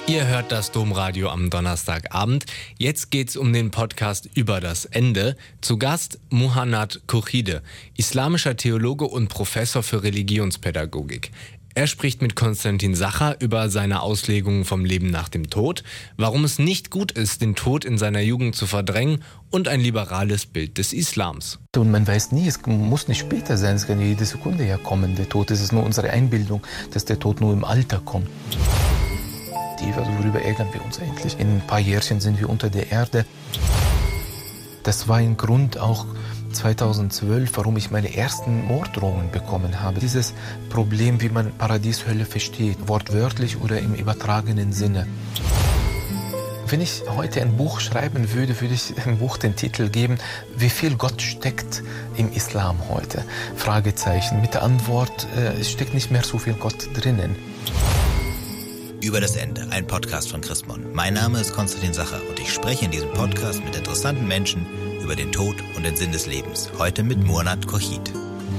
Ihr hört das Domradio am Donnerstagabend. Jetzt geht's um den Podcast Über das Ende. Zu Gast Muhannad Khurshid, islamischer Theologe und Professor für Religionspädagogik. Er spricht mit Konstantin Sacher über seine Auslegungen vom Leben nach dem Tod, warum es nicht gut ist, den Tod in seiner Jugend zu verdrängen und ein liberales Bild des Islams. Und man weiß nie, es muss nicht später sein, es kann jede Sekunde herkommen. Der Tod, es ist nur unsere Einbildung, dass der Tod nur im Alter kommt. Also worüber ärgern wir uns eigentlich? In ein paar Jährchen sind wir unter der Erde. Das war ein Grund auch 2012, warum ich meine ersten Morddrohungen bekommen habe. Dieses Problem, wie man Paradies, Hölle versteht, wortwörtlich oder im übertragenen Sinne. Wenn ich heute ein Buch schreiben würde, würde ich dem Buch den Titel geben, wie viel Gott steckt im Islam heute? Fragezeichen. Mit der Antwort, es steckt nicht mehr so viel Gott drinnen. Über das Ende, ein Podcast von Chrismon. Mein Name ist Konstantin Sacher und ich spreche in diesem Podcast mit interessanten Menschen über den Tod und den Sinn des Lebens. Heute mit Muhannad Khurshid.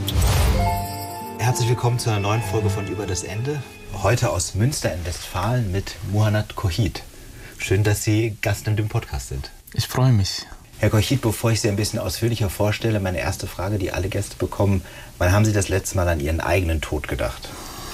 Herzlich willkommen zu einer neuen Folge von Über das Ende. Heute aus Münster in Westfalen mit Muhannad Khurshid. Schön, dass Sie Gast in dem Podcast sind. Ich freue mich. Herr Khurshid, bevor ich Sie ein bisschen ausführlicher vorstelle, meine erste Frage, die alle Gäste bekommen. Wann haben Sie das letzte Mal an Ihren eigenen Tod gedacht?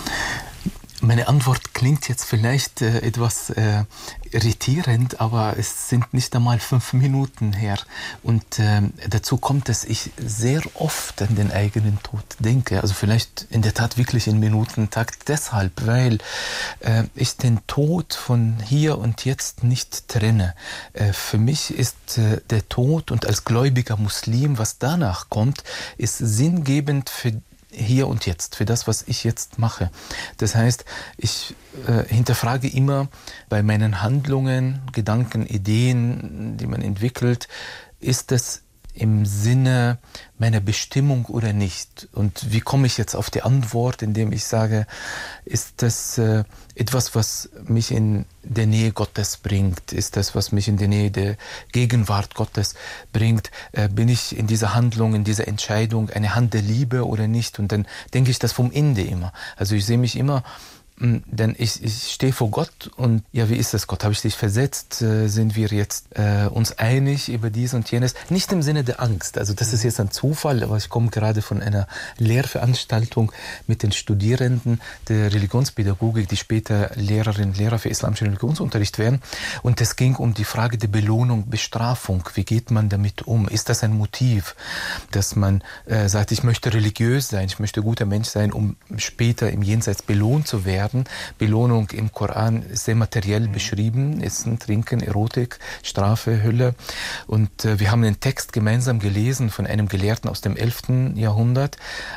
Meine Antwort klingt jetzt vielleicht etwas irritierend, aber es sind nicht einmal 5 Minuten her. Und dazu kommt, dass ich sehr oft an den eigenen Tod denke. Also vielleicht in der Tat wirklich in Minutentakt. Deshalb, weil ich den Tod von hier und jetzt nicht trenne. Für mich ist der Tod und als gläubiger Muslim, was danach kommt, ist sinngebend für hier und jetzt, für das, was ich jetzt mache. Das heißt, ich hinterfrage immer bei meinen Handlungen, Gedanken, Ideen, die man entwickelt, ist das im Sinne meiner Bestimmung oder nicht? Und wie komme ich jetzt auf die Antwort, indem ich sage, ist das etwas, was mich in der Nähe Gottes bringt? Ist das, was mich in die Nähe der Gegenwart Gottes bringt? Bin ich in dieser Handlung, in dieser Entscheidung eine Hand der Liebe oder nicht? Und dann denke ich das vom Ende immer. Also ich sehe mich immer, denn ich stehe vor Gott und ja, wie ist das, Gott? Habe ich dich versetzt? Sind wir jetzt uns einig über dies und jenes? Nicht im Sinne der Angst. Also das ist jetzt ein Zufall, aber ich komme gerade von einer Lehrveranstaltung mit den Studierenden der Religionspädagogik, die später Lehrerinnen und Lehrer für islamischen Religionsunterricht werden. Und es ging um die Frage der Belohnung, Bestrafung. Wie geht man damit um? Ist das ein Motiv, dass man sagt, ich möchte religiös sein, ich möchte guter Mensch sein, um später im Jenseits belohnt zu werden? Belohnung im Koran ist sehr materiell beschrieben. Essen, Trinken, Erotik, Strafe, Hölle. Und wir haben einen Text gemeinsam gelesen von einem Gelehrten aus dem 11. Jahrhundert,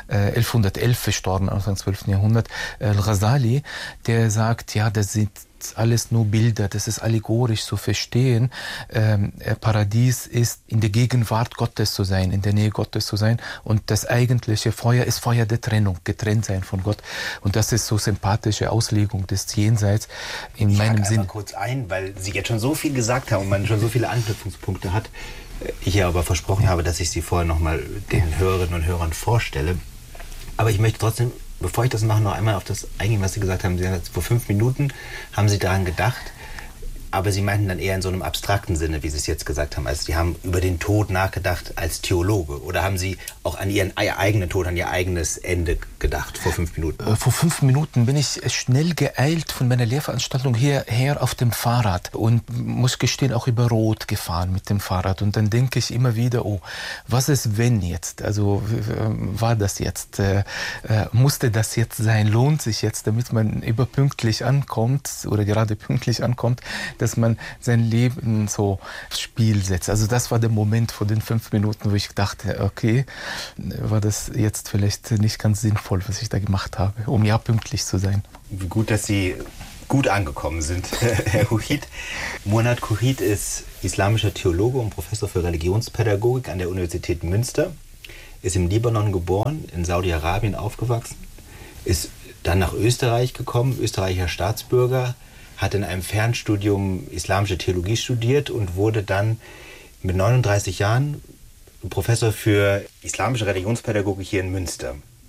1111 verstorben, Anfang 12. Jahrhundert, Al-Ghazali, der sagt, ja, das sind alles nur Bilder, das ist allegorisch zu verstehen. Paradies ist in der Gegenwart Gottes zu sein, in der Nähe Gottes zu sein. Und das eigentliche Feuer ist Feuer der Trennung, getrennt sein von Gott. Und das ist so sympathische Auslegung des Jenseits in meinem Sinn. Ich kurz ein, weil Sie jetzt schon so viel gesagt haben und man schon so viele Anknüpfungspunkte hat. Ich ja aber versprochen habe, dass ich Sie vorher nochmal den Hörerinnen und Hörern vorstelle. Aber ich möchte trotzdem, bevor ich das mache, noch einmal auf das eingehen, was Sie gesagt haben. Sie haben vor 5 Minuten haben Sie daran gedacht, aber Sie meinten dann eher in so einem abstrakten Sinne, wie Sie es jetzt gesagt haben. Also Sie haben über den Tod nachgedacht als Theologe. Oder haben Sie auch an Ihren eigenen Tod, an Ihr eigenes Ende gedacht vor 5 Minuten? Vor 5 Minuten bin ich schnell geeilt von meiner Lehrveranstaltung hierher auf dem Fahrrad und muss gestehen, auch über Rot gefahren mit dem Fahrrad. Und dann denke ich immer wieder, oh, was ist wenn jetzt? Also war das jetzt? Musste das jetzt sein? Lohnt sich jetzt, damit man überpünktlich ankommt oder gerade pünktlich ankommt, dass man sein Leben so aufs Spiel setzt. Also das war der Moment vor den 5 Minuten, wo ich dachte, okay, war das jetzt vielleicht nicht ganz sinnvoll, was ich da gemacht habe, um ja pünktlich zu sein. Wie gut, dass Sie gut angekommen sind, Herr Khurshid. Muhannad Khurshid ist islamischer Theologe und Professor für Religionspädagogik an der Universität Münster, ist im Libanon geboren, in Saudi-Arabien aufgewachsen, ist dann nach Österreich gekommen, österreichischer Staatsbürger, hat in einem Fernstudium islamische Theologie studiert und wurde dann mit 39 Jahren Professor für islamische Religionspädagogik hier in Münster.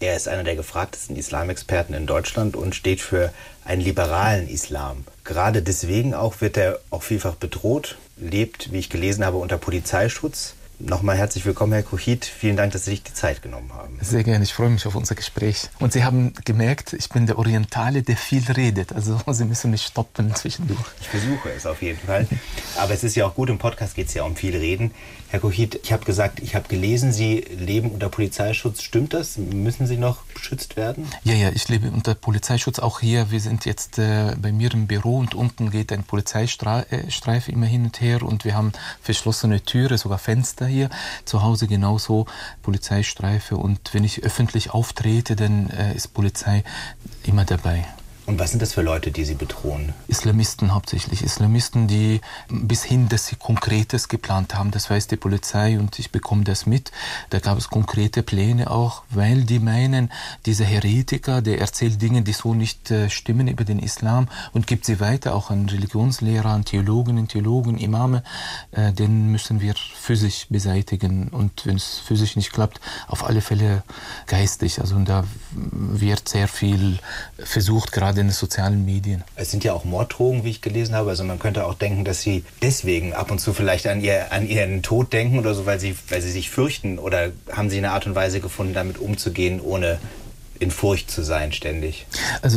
Er ist einer der gefragtesten Islamexperten in Deutschland und steht für einen liberalen Islam. Gerade deswegen auch wird er auch vielfach bedroht, lebt, wie ich gelesen habe, unter Polizeischutz. Nochmal herzlich willkommen, Herr Kouchid. Vielen Dank, dass Sie sich die Zeit genommen haben. Sehr gerne, ich freue mich auf unser Gespräch. Und Sie haben gemerkt, ich bin der Orientale, der viel redet. Also Sie müssen mich stoppen zwischendurch. Ich versuche es auf jeden Fall. Aber es ist ja auch gut, im Podcast geht es ja um viel Reden. Herr Kouchid, ich habe gesagt, ich habe gelesen, Sie leben unter Polizeischutz. Stimmt das? Müssen Sie noch beschützt werden? Ja, ich lebe unter Polizeischutz. Auch hier, wir sind jetzt bei mir im Büro und unten geht ein Polizeistreife immer hin und her und wir haben verschlossene Türe, sogar Fenster hier. Zu Hause genauso Polizeistreife und wenn ich öffentlich auftrete, dann ist Polizei immer dabei. Und was sind das für Leute, die Sie bedrohen? Islamisten hauptsächlich. Islamisten, die bis hin, dass sie Konkretes geplant haben. Das weiß die Polizei und ich bekomme das mit. Da gab es konkrete Pläne auch, weil die meinen, dieser Heretiker, der erzählt Dinge, die so nicht stimmen über den Islam und gibt sie weiter auch an Religionslehrer, an Theologinnen, Theologen, Imame. Den müssen wir physisch beseitigen. Und wenn es physisch nicht klappt, auf alle Fälle geistig. Also da wird sehr viel versucht, gerade in den sozialen Medien. Es sind ja auch Morddrohungen, wie ich gelesen habe. Also man könnte auch denken, dass Sie deswegen ab und zu vielleicht an Ihren Tod denken oder so, weil Sie sich fürchten. Oder haben Sie eine Art und Weise gefunden, damit umzugehen, ohne in Furcht zu sein ständig? Also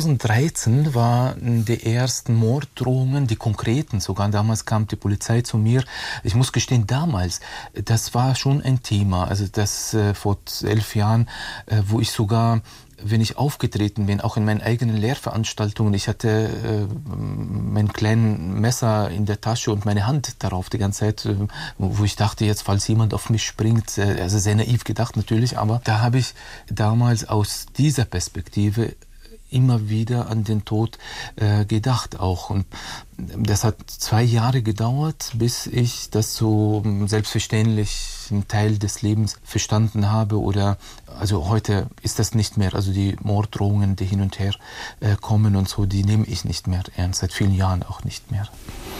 2013 waren die ersten Morddrohungen, die konkreten sogar. Damals kam die Polizei zu mir. Ich muss gestehen, damals, das war schon ein Thema. Also das vor 11 Jahren, wo ich sogar, wenn ich aufgetreten bin, auch in meinen eigenen Lehrveranstaltungen, ich hatte mein kleines Messer in der Tasche und meine Hand darauf die ganze Zeit, wo ich dachte, jetzt falls jemand auf mich springt, also sehr naiv gedacht natürlich, aber da habe ich damals aus dieser Perspektive immer wieder an den Tod gedacht auch. Und das hat 2 Jahre gedauert, bis ich das so selbstverständlich einen Teil des Lebens verstanden habe. Oder also heute ist das nicht mehr. Also die Morddrohungen, die hin und her kommen und so, die nehme ich nicht mehr ernst. Seit vielen Jahren auch nicht mehr.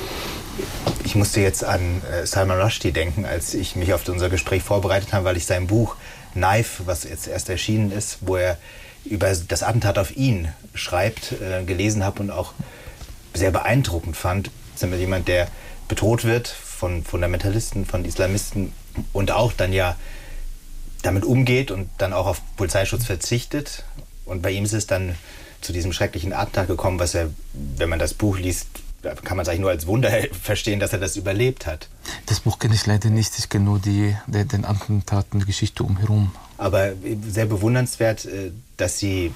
Ich musste jetzt an Salman Rushdie denken, als ich mich auf unser Gespräch vorbereitet habe, weil ich sein Buch Knife, was jetzt erst erschienen ist, wo er über das Attentat auf ihn schreibt, gelesen habe und auch sehr beeindruckend fand. Das ist jemand, der bedroht wird von Fundamentalisten, von Islamisten und auch dann ja damit umgeht und dann auch auf Polizeischutz verzichtet. Und bei ihm ist es dann zu diesem schrecklichen Attentat gekommen, was er, wenn man das Buch liest, kann man es eigentlich nur als Wunder verstehen, dass er das überlebt hat. Das Buch kenne ich leider nicht. Ich kenne nur den Attentaten, die Geschichte umherum. Aber sehr bewundernswert, dass Sie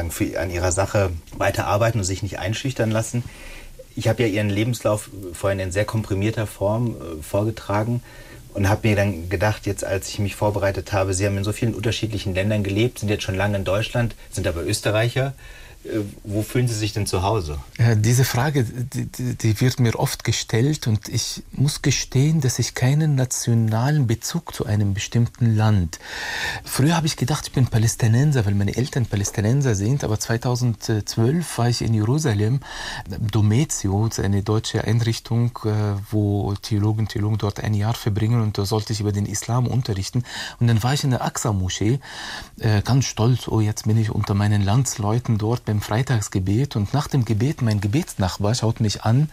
an Ihrer Sache weiterarbeiten und sich nicht einschüchtern lassen. Ich habe ja Ihren Lebenslauf vorhin in sehr komprimierter Form vorgetragen und habe mir dann gedacht, jetzt als ich mich vorbereitet habe, Sie haben in so vielen unterschiedlichen Ländern gelebt, sind jetzt schon lange in Deutschland, sind aber Österreicher. Wo fühlen Sie sich denn zu Hause? Diese Frage, die wird mir oft gestellt und ich muss gestehen, dass ich keinen nationalen Bezug zu einem bestimmten Land. Früher habe ich gedacht, ich bin Palästinenser, weil meine Eltern Palästinenser sind, aber 2012 war ich in Jerusalem, Dometio, eine deutsche Einrichtung, wo Theologen dort ein Jahr verbringen und da sollte ich über den Islam unterrichten. Und dann war ich in der Aqsa-Moschee, ganz stolz, oh, jetzt bin ich unter meinen Landsleuten dort beim Freitagsgebet und nach dem Gebet, mein Gebetsnachbar schaut mich an,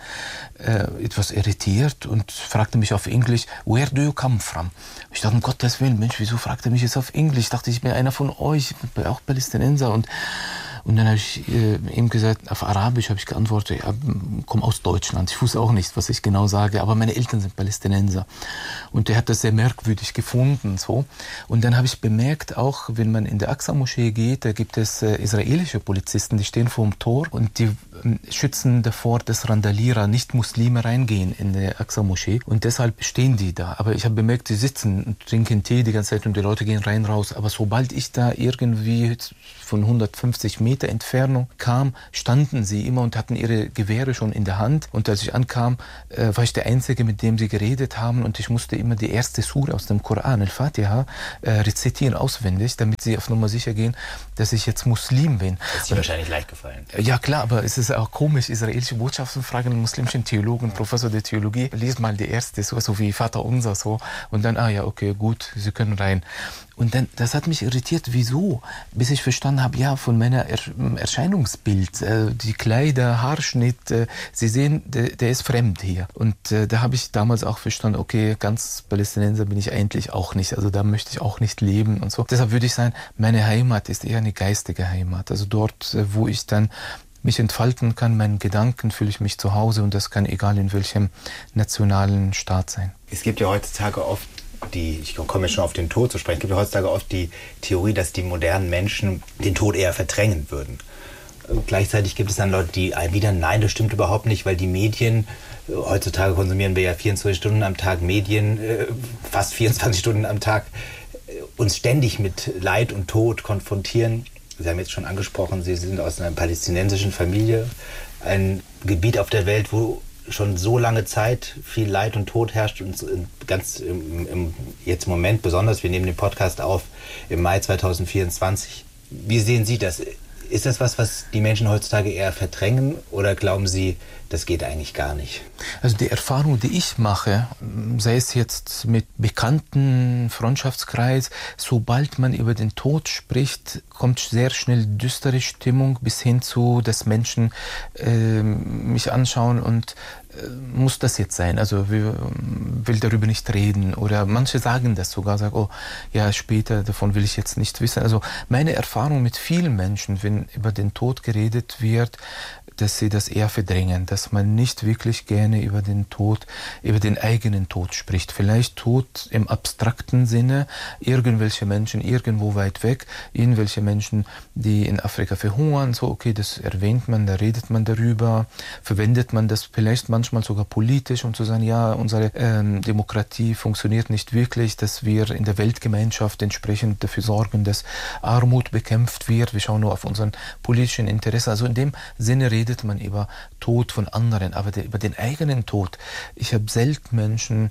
etwas irritiert und fragte mich auf Englisch, where do you come from? Ich dachte, um Gottes Willen, Mensch, wieso fragt er mich jetzt auf Englisch? Ich dachte, ich bin einer von euch, ich bin auch Palästinenser und dann habe ich ihm gesagt, auf Arabisch habe ich geantwortet, ja, komme aus Deutschland. Ich wusste auch nicht, was ich genau sage, aber meine Eltern sind Palästinenser. Und er hat das sehr merkwürdig gefunden. So. Und dann habe ich bemerkt, auch wenn man in der Aqsa-Moschee geht, da gibt es israelische Polizisten, die stehen vor dem Tor und die schützen davor, dass Randalierer, Nicht-Muslime reingehen in der Aqsa-Moschee. Und deshalb stehen die da. Aber ich habe bemerkt, die sitzen und trinken Tee die ganze Zeit und die Leute gehen rein, raus. Aber sobald ich da irgendwie von 150 Meter Entfernung kam, standen sie immer und hatten ihre Gewehre schon in der Hand. Und als ich ankam, war ich der Einzige, mit dem sie geredet haben. Und ich musste immer die erste Sure aus dem Koran, Al-Fatiha, rezitieren auswendig, damit sie auf Nummer sicher gehen, dass ich jetzt Muslim bin. Das ist Ihnen wahrscheinlich leicht gefallen. Ja klar, aber es ist auch komisch, israelische Botschaften fragen einen muslimischen Theologen, Professor der Theologie, lies mal die erste, so wie Vater unser, so. Und dann, ja, okay, gut, Sie können rein. Und dann, das hat mich irritiert, wieso? Bis ich verstanden habe, ja, von meiner Erscheinungsbild, die Kleider, Haarschnitt, Sie sehen, der ist fremd hier. Und da habe ich damals auch verstanden, okay, ganz Palästinenser bin ich eigentlich auch nicht, also da möchte ich auch nicht leben und so. Deshalb würde ich sagen, meine Heimat ist eher eine geistige Heimat, also dort, wo ich dann mich entfalten kann, meinen Gedanken, fühle ich mich zu Hause und das kann egal in welchem nationalen Staat sein. Es gibt ja heutzutage oft ich komme jetzt schon auf den Tod zu sprechen, es gibt ja heutzutage oft die Theorie, dass die modernen Menschen den Tod eher verdrängen würden. Gleichzeitig gibt es dann Leute, die erwidern, nein, das stimmt überhaupt nicht, weil die Medien, heutzutage konsumieren wir ja 24 Stunden am Tag Medien, fast 24 Stunden am Tag, uns ständig mit Leid und Tod konfrontieren. Sie haben jetzt schon angesprochen, Sie sind aus einer palästinensischen Familie, ein Gebiet auf der Welt, wo schon so lange Zeit viel Leid und Tod herrscht und ganz jetzt im Moment besonders, wir nehmen den Podcast auf im Mai 2024. Wie sehen Sie das? Ist das was die Menschen heutzutage eher verdrängen oder glauben Sie, das geht eigentlich gar nicht? Also die Erfahrung, die ich mache, sei es jetzt mit Bekannten, Freundschaftskreis, sobald man über den Tod spricht, kommt sehr schnell düstere Stimmung bis hin zu, dass Menschen mich anschauen und muss das jetzt sein? Also will darüber nicht reden oder manche sagen das sogar, sagen, oh ja, später, davon will ich jetzt nicht wissen. Also meine Erfahrung mit vielen Menschen, wenn über den Tod geredet wird, dass sie das eher verdrängen, dass man nicht wirklich gerne über den Tod, über den eigenen Tod spricht. Vielleicht Tod im abstrakten Sinne, irgendwelche Menschen irgendwo weit weg, irgendwelche Menschen, die in Afrika verhungern, so okay, das erwähnt man, da redet man darüber, verwendet man das vielleicht manchmal sogar politisch, um zu sagen, ja, unsere Demokratie funktioniert nicht wirklich, dass wir in der Weltgemeinschaft entsprechend dafür sorgen, dass Armut bekämpft wird. Wir schauen nur auf unseren politischen Interesse. Also in dem Sinne redet man über Tod von anderen, aber über den eigenen Tod. Ich habe selten Menschen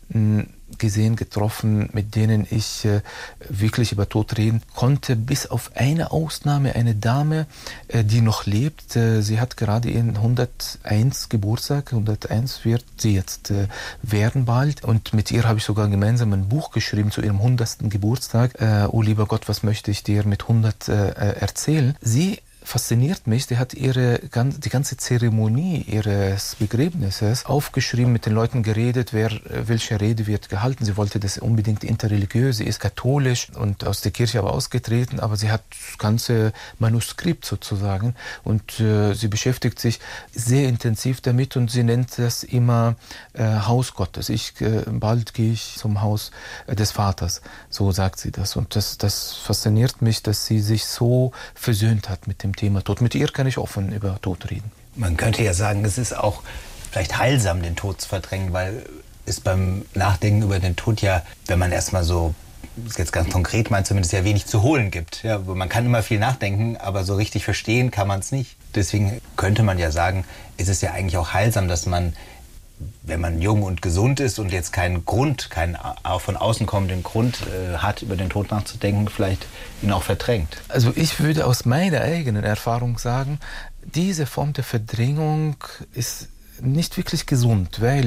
gesehen, getroffen, mit denen ich wirklich über Tod reden konnte, bis auf eine Ausnahme, eine Dame, die noch lebt. Sie hat gerade ihren 101 Geburtstag, 101 wird sie jetzt werden bald und mit ihr habe ich sogar gemeinsam ein Buch geschrieben zu ihrem 100. Geburtstag. Oh lieber Gott, was möchte ich dir mit 100 erzählen? Sie fasziniert mich, die hat die ganze Zeremonie ihres Begräbnisses aufgeschrieben, mit den Leuten geredet, welche Rede wird gehalten. Sie wollte das unbedingt interreligiös, sie ist katholisch und aus der Kirche aber ausgetreten, aber sie hat das ganze Manuskript sozusagen und sie beschäftigt sich sehr intensiv damit und sie nennt das immer Haus Gottes. Bald gehe ich zum Haus des Vaters, so sagt sie das. Und das fasziniert mich, dass sie sich so versöhnt hat mit dem Thema Tod. Mit ihr kann ich offen über Tod reden. Man könnte ja sagen, es ist auch vielleicht heilsam, den Tod zu verdrängen, weil es beim Nachdenken über den Tod ja, wenn man erstmal so, jetzt ganz konkret meint, zumindest ja wenig zu holen gibt. Ja, man kann immer viel nachdenken, aber so richtig verstehen kann man es nicht. Deswegen könnte man ja sagen, es ist ja eigentlich auch heilsam, dass man, wenn man jung und gesund ist und jetzt keinen auch von außen kommenden Grund hat, über den Tod nachzudenken, vielleicht ihn auch verdrängt. Also ich würde aus meiner eigenen Erfahrung sagen, diese Form der Verdrängung ist nicht wirklich gesund, weil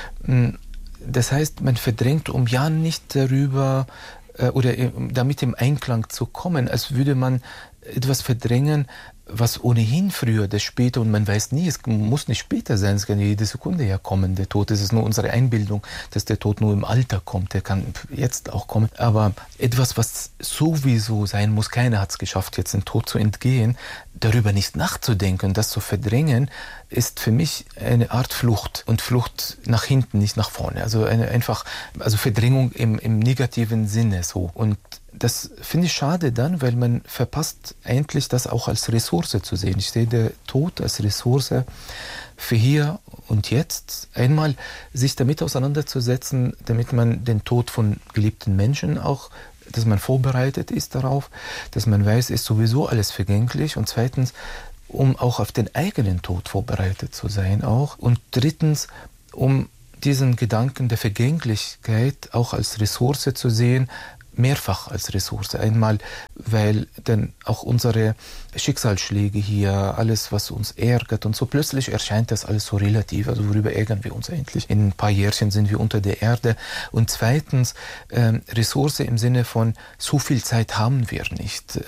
das heißt, man verdrängt, um ja nicht darüber oder damit im Einklang zu kommen, als würde man etwas verdrängen, was ohnehin früher oder später, und man weiß nie, es muss nicht später sein, es kann jede Sekunde ja kommen, der Tod. Es ist nur unsere Einbildung, dass der Tod nur im Alter kommt, der kann jetzt auch kommen. Aber etwas, was sowieso sein muss, keiner hat es geschafft, jetzt den Tod zu entgehen, darüber nicht nachzudenken, das zu verdrängen, ist für mich eine Art Flucht. Und Flucht nach hinten, nicht nach vorne. Also also Verdrängung im negativen Sinne so. Und das finde ich schade dann, weil man verpasst eigentlich das auch als Ressource zu sehen. Ich sehe den Tod als Ressource für hier und jetzt. Einmal sich damit auseinanderzusetzen, damit man den Tod von geliebten Menschen auch, dass man vorbereitet ist darauf, dass man weiß, ist sowieso alles vergänglich. Und zweitens, um auch auf den eigenen Tod vorbereitet zu sein auch. Und drittens, um diesen Gedanken der Vergänglichkeit auch als Ressource zu sehen, mehrfach als Ressource. Einmal, weil dann auch unsere Schicksalsschläge hier, alles, was uns ärgert und so, plötzlich erscheint das alles so relativ. Also worüber ärgern wir uns eigentlich? In ein paar Jährchen sind wir unter der Erde. Und zweitens, Ressource im Sinne von, so viel Zeit haben wir nicht.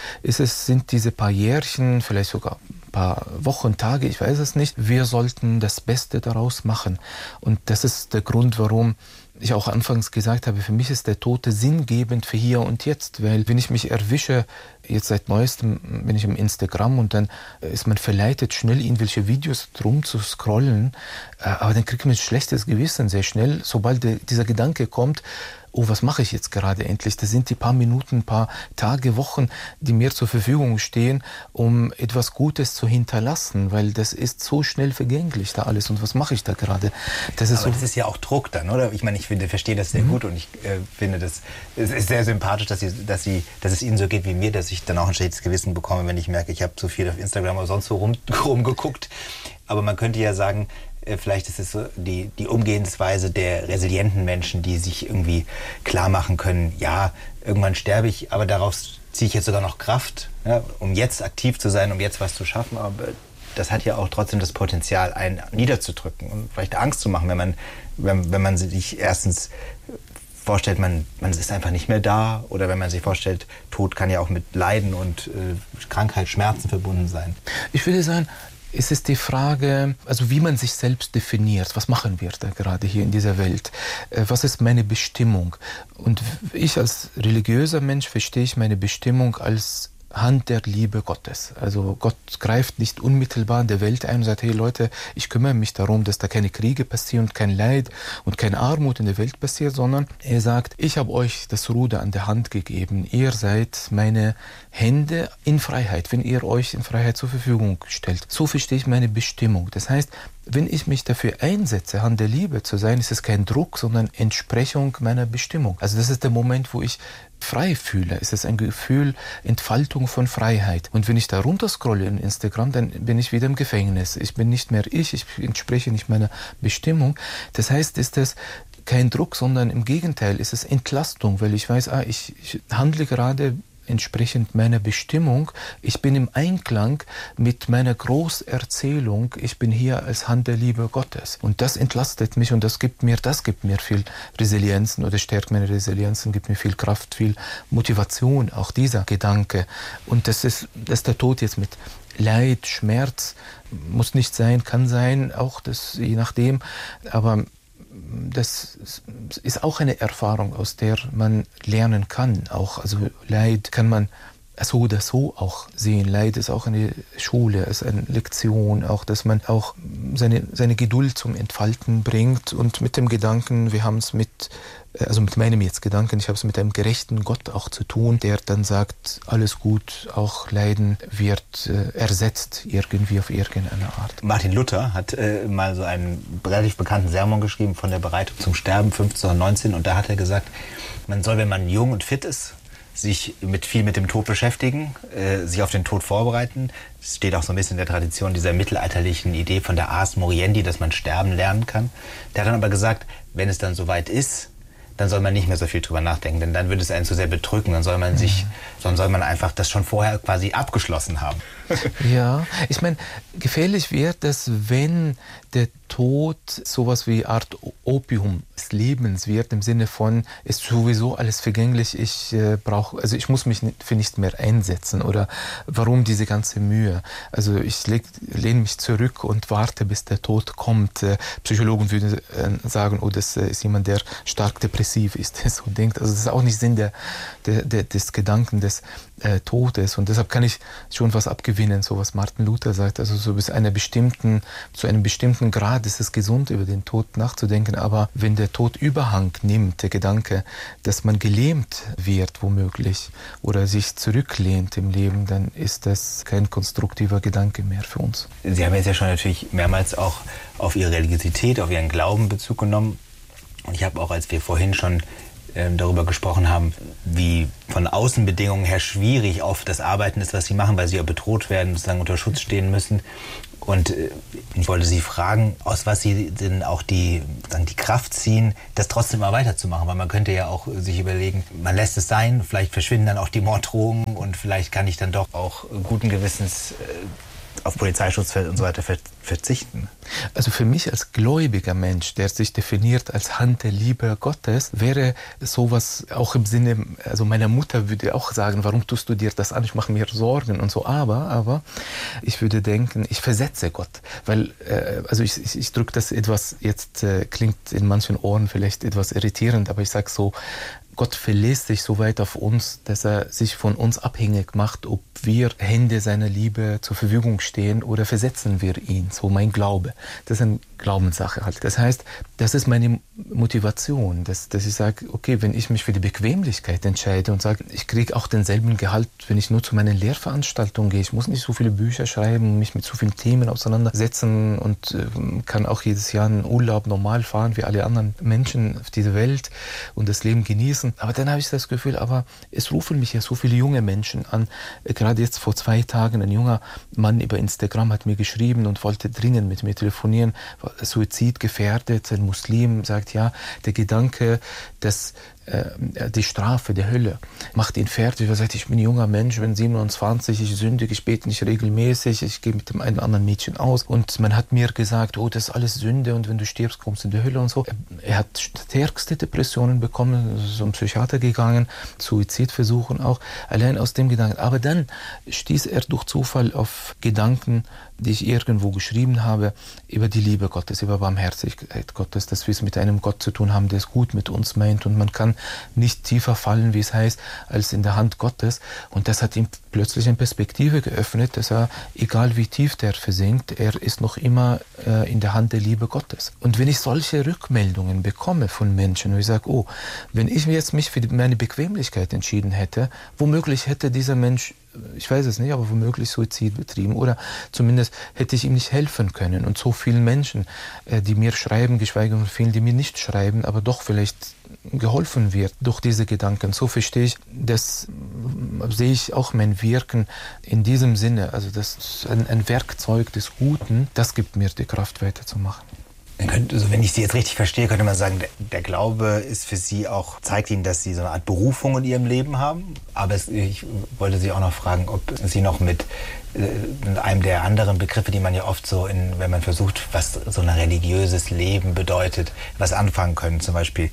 Sind diese paar Jährchen, vielleicht sogar ein paar Wochen, Tage, ich weiß es nicht. Wir sollten das Beste daraus machen. Und das ist der Grund, warum ich auch anfangs gesagt habe, für mich ist der Tod sinngebend für hier und jetzt, weil wenn ich mich erwische, jetzt seit Neuestem bin ich im Instagram und dann ist man verleitet, schnell irgendwelche Videos drum zu scrollen, aber dann kriegt man ein schlechtes Gewissen sehr schnell, sobald dieser Gedanke kommt, oh, was mache ich jetzt gerade endlich? Das sind die paar Minuten, paar Tage, Wochen, die mir zur Verfügung stehen, um etwas Gutes zu hinterlassen, weil das ist so schnell vergänglich da alles. Und was mache ich da gerade? Das ist ja auch Druck dann, oder? Ich meine, ich verstehe das sehr gut und ich finde, es ist sehr sympathisch, dass es Ihnen so geht wie mir, dass ich dann auch ein schlechtes Gewissen bekomme, wenn ich merke, ich habe zu viel auf Instagram oder sonst wo rumgeguckt. Aber man könnte ja sagen, vielleicht ist es so die Umgehensweise der resilienten Menschen, die sich irgendwie klar machen können, ja, irgendwann sterbe ich, aber daraus ziehe ich jetzt sogar noch Kraft, ja, um jetzt aktiv zu sein, um jetzt was zu schaffen. Aber das hat ja auch trotzdem das Potenzial, einen niederzudrücken und vielleicht Angst zu machen, wenn man sich erstens vorstellt, man ist einfach nicht mehr da, oder wenn man sich vorstellt, Tod kann ja auch mit Leiden und Krankheit, Schmerzen verbunden sein. Ich würde sagen, es ist die Frage, also wie man sich selbst definiert. Was machen wir da gerade hier in dieser Welt? Was ist meine Bestimmung? Und ich als religiöser Mensch verstehe ich meine Bestimmung als Hand der Liebe Gottes. Also Gott greift nicht unmittelbar in der Welt ein und sagt, hey Leute, ich kümmere mich darum, dass da keine Kriege passieren, kein Leid und keine Armut in der Welt passiert, sondern er sagt, ich habe euch das Ruder an der Hand gegeben. Ihr seid meine Hände in Freiheit, wenn ihr euch in Freiheit zur Verfügung stellt. So verstehe ich meine Bestimmung. Das heißt, wenn ich mich dafür einsetze, Hand der Liebe zu sein, ist es kein Druck, sondern Entsprechung meiner Bestimmung. Also das ist der Moment, wo ich frei fühle. Es ist ein Gefühl, Entfaltung von Freiheit. Und wenn ich da runterscrolle in Instagram, dann bin ich wieder im Gefängnis. Ich bin nicht mehr ich entspreche nicht meiner Bestimmung. Das heißt, ist das kein Druck, sondern im Gegenteil, ist es Entlastung, weil ich weiß, ich handle gerade entsprechend meiner Bestimmung. Ich bin im Einklang mit meiner Großerzählung. Ich bin hier als Hand der Liebe Gottes. Und das entlastet mich und das gibt mir viel Resilienzen oder stärkt meine Resilienzen, gibt mir viel Kraft, viel Motivation, auch dieser Gedanke. Und das ist der Tod jetzt mit Leid, Schmerz, muss nicht sein, kann sein, auch das je nachdem, aber das ist auch eine Erfahrung, aus der man lernen kann. Auch, also Leid kann man so oder so auch sehen. Leid ist auch eine Schule, ist eine Lektion, auch, dass man auch seine Geduld zum Entfalten bringt und mit dem Gedanken, wir haben es mit meinem jetzt Gedanken, ich habe es mit einem gerechten Gott auch zu tun, der dann sagt, alles gut, auch Leiden wird ersetzt irgendwie auf irgendeine Art. Martin Luther hat mal so einen relativ bekannten Sermon geschrieben von der Bereitung zum Sterben 1519 und da hat er gesagt, man soll, wenn man jung und fit ist, sich viel mit dem Tod beschäftigen, sich auf den Tod vorbereiten. Es steht auch so ein bisschen in der Tradition dieser mittelalterlichen Idee von der Ars Moriendi, dass man sterben lernen kann. Der hat dann aber gesagt, wenn es dann soweit ist, dann soll man nicht mehr so viel drüber nachdenken, denn dann würde es einen zu sehr bedrücken, dann soll man einfach das schon vorher quasi abgeschlossen haben. Ja, ich meine, gefährlich wird es, wenn der Tod sowas wie Art Opium des Lebens wird, im Sinne von, ist sowieso alles vergänglich, ich muss mich für nichts mehr einsetzen, oder warum diese ganze Mühe? Also ich lehne mich zurück und warte, bis der Tod kommt. Psychologen würden sagen, das ist jemand, der stark depressiv ist, so denkt. Also das ist auch nicht Sinn des Gedanken des Todes, und deshalb kann ich schon was abgewinnen, so was Martin Luther sagt, also so zu einem bestimmten Grad ist es gesund, über den Tod nachzudenken, aber wenn der Tod Überhang nimmt, der Gedanke, dass man gelähmt wird womöglich oder sich zurücklehnt im Leben, dann ist das kein konstruktiver Gedanke mehr für uns. Sie haben jetzt ja schon natürlich mehrmals auch auf Ihre Religiosität, auf Ihren Glauben Bezug genommen, und ich habe auch, als wir vorhin schon darüber gesprochen haben, wie von Außenbedingungen her schwierig oft das Arbeiten ist, was sie machen, weil sie ja bedroht werden, sozusagen unter Schutz stehen müssen. Und Ich wollte Sie fragen, aus was Sie denn auch die Kraft ziehen, das trotzdem mal weiterzumachen. Weil man könnte ja auch sich überlegen, man lässt es sein, vielleicht verschwinden dann auch die Morddrohungen und vielleicht kann ich dann doch auch guten Gewissens auf Polizeischutz und so weiter verzichten. Also für mich als gläubiger Mensch, der sich definiert als Hand der Liebe Gottes, wäre sowas auch im Sinne, also meiner Mutter würde auch sagen, warum tust du dir das an, ich mache mir Sorgen und so, aber ich würde denken, ich versetze Gott, weil, also ich drücke das etwas, jetzt klingt in manchen Ohren vielleicht etwas irritierend, aber ich sage so, Gott verlässt sich so weit auf uns, dass er sich von uns abhängig macht, ob wir Hände seiner Liebe zur Verfügung stehen oder versetzen wir ihn. So mein Glaube. Das ist eine Glaubenssache halt. Das heißt, das ist meine Motivation, dass ich sage, okay, wenn ich mich für die Bequemlichkeit entscheide und sage, ich kriege auch denselben Gehalt, wenn ich nur zu meinen Lehrveranstaltungen gehe. Ich muss nicht so viele Bücher schreiben, mich mit so vielen Themen auseinandersetzen und kann auch jedes Jahr einen Urlaub normal fahren wie alle anderen Menschen auf dieser Welt und das Leben genießen. Aber dann habe ich das Gefühl, aber es rufen mich ja so viele junge Menschen an. Gerade jetzt vor 2 Tagen ein junger Mann über Instagram hat mir geschrieben und wollte dringend mit mir telefonieren. Suizid gefährdet, ein Muslim sagt, ja, der Gedanke, dass die Strafe der Hölle macht ihn fertig. Er sagt, ich bin ein junger Mensch, bin 27, ich sündige, ich bete nicht regelmäßig, ich gehe mit dem einen oder anderen Mädchen aus und man hat mir gesagt, oh, das ist alles Sünde und wenn du stirbst, kommst du in die Hölle und so. Er hat stärkste Depressionen bekommen, ist zum Psychiater gegangen, Suizidversuchen auch, allein aus dem Gedanken. Aber dann stieß er durch Zufall auf Gedanken, die ich irgendwo geschrieben habe, über die Liebe Gottes, über Barmherzigkeit Gottes, dass wir es mit einem Gott zu tun haben, der es gut mit uns meint und man kann nicht tiefer fallen, wie es heißt, als in der Hand Gottes. Und das hat ihm plötzlich eine Perspektive geöffnet, dass er, egal wie tief der versinkt, er ist noch immer in der Hand der Liebe Gottes. Und wenn ich solche Rückmeldungen bekomme von Menschen, wo ich sage, oh, wenn ich jetzt mich für meine Bequemlichkeit entschieden hätte, womöglich hätte dieser Mensch, ich weiß es nicht, aber womöglich Suizid betrieben oder zumindest hätte ich ihm nicht helfen können. Und so vielen Menschen, die mir schreiben, geschweige von vielen, die mir nicht schreiben, aber doch vielleicht geholfen wird durch diese Gedanken. So verstehe ich, das sehe ich auch mein Wirken in diesem Sinne. Also das ist ein Werkzeug des Guten, das gibt mir die Kraft weiterzumachen. Also wenn ich Sie jetzt richtig verstehe, könnte man sagen, der Glaube ist für Sie auch, zeigt Ihnen, dass Sie so eine Art Berufung in Ihrem Leben haben. Aber ich wollte Sie auch noch fragen, ob Sie noch mit einem der anderen Begriffe, die man ja oft so, wenn man versucht, was so ein religiöses Leben bedeutet, was anfangen können. Zum Beispiel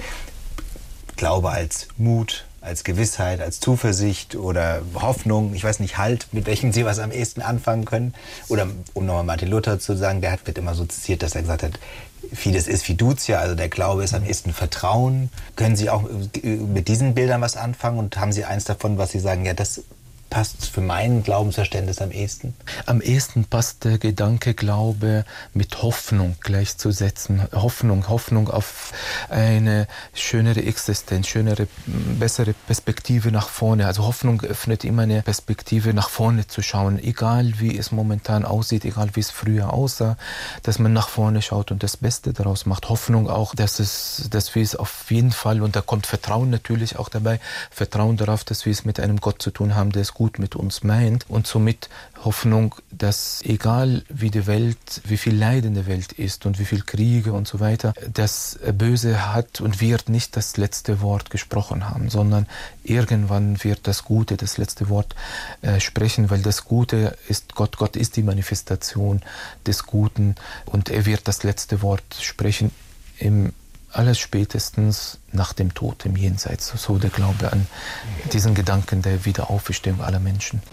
Glaube als Mut, als Gewissheit, als Zuversicht oder Hoffnung, ich weiß nicht, Halt, mit welchem Sie was am ehesten anfangen können. Oder um nochmal Martin Luther zu sagen, der wird immer so zitiert, dass er gesagt hat, Fides ist Fiducia, also der Glaube ist am ehesten Vertrauen. Können Sie auch mit diesen Bildern was anfangen und haben Sie eins davon, was Sie sagen, ja, das passt für mein Glaubensverständnis am ehesten? Am ehesten passt der Gedanke Glaube mit Hoffnung gleichzusetzen. Hoffnung auf eine schönere Existenz, schönere, bessere Perspektive nach vorne. Also Hoffnung öffnet immer eine Perspektive nach vorne zu schauen, egal wie es momentan aussieht, egal wie es früher aussah, dass man nach vorne schaut und das Beste daraus macht. Hoffnung auch, dass wir es auf jeden Fall, und da kommt Vertrauen natürlich auch dabei, Vertrauen darauf, dass wir es mit einem Gott zu tun haben, der es gut mit uns meint, und somit Hoffnung, dass egal wie die Welt, wie viel Leid in der Welt ist und wie viel Kriege und so weiter, das Böse hat und wird nicht das letzte Wort gesprochen haben, sondern irgendwann wird das Gute das letzte Wort sprechen, weil das Gute ist Gott. Gott ist die Manifestation des Guten und er wird das letzte Wort sprechen im alles spätestens nach dem Tod, im Jenseits. So der Glaube an diesen Gedanken der Wiederauferstehung aller Menschen.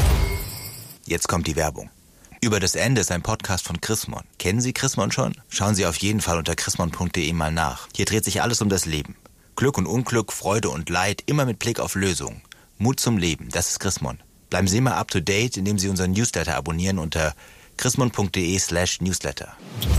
Jetzt kommt die Werbung. Über das Ende ist ein Podcast von Chrismon. Kennen Sie Chrismon schon? Schauen Sie auf jeden Fall unter chrismon.de mal nach. Hier dreht sich alles um das Leben. Glück und Unglück, Freude und Leid, immer mit Blick auf Lösungen. Mut zum Leben, das ist Chrismon. Bleiben Sie immer up to date, indem Sie unseren Newsletter abonnieren unter chrismon.de/newsletter.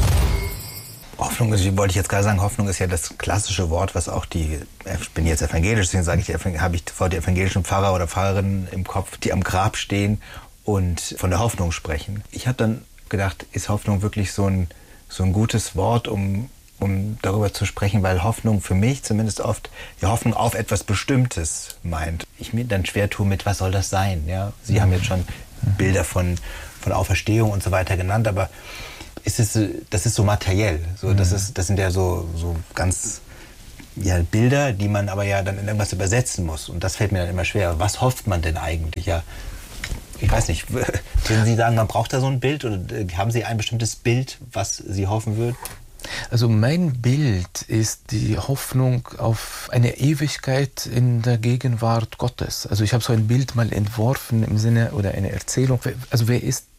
Hoffnung ist, wollte ich jetzt gerade sagen, Hoffnung ist ja das klassische Wort, was auch ich bin jetzt evangelisch, deswegen habe ich vor die evangelischen Pfarrer oder Pfarrerinnen im Kopf, die am Grab stehen und von der Hoffnung sprechen. Ich habe dann gedacht, ist Hoffnung wirklich so ein gutes Wort, um darüber zu sprechen, weil Hoffnung für mich zumindest oft die Hoffnung auf etwas Bestimmtes meint. Ich mir dann schwer tue mit, was soll das sein? Ja? Sie haben jetzt schon Bilder von Auferstehung und so weiter genannt, aber das ist so materiell. So, das sind ja so ganz Bilder, die man aber ja dann in irgendwas übersetzen muss. Und das fällt mir dann immer schwer. Was hofft man denn eigentlich? Ja, ich weiß nicht. Würden Sie sagen, man braucht da so ein Bild? Oder haben Sie ein bestimmtes Bild, was Sie hoffen würden? Also mein Bild ist die Hoffnung auf eine Ewigkeit in der Gegenwart Gottes. Also ich habe so ein Bild mal entworfen im Sinne oder eine Erzählung. Also wer ist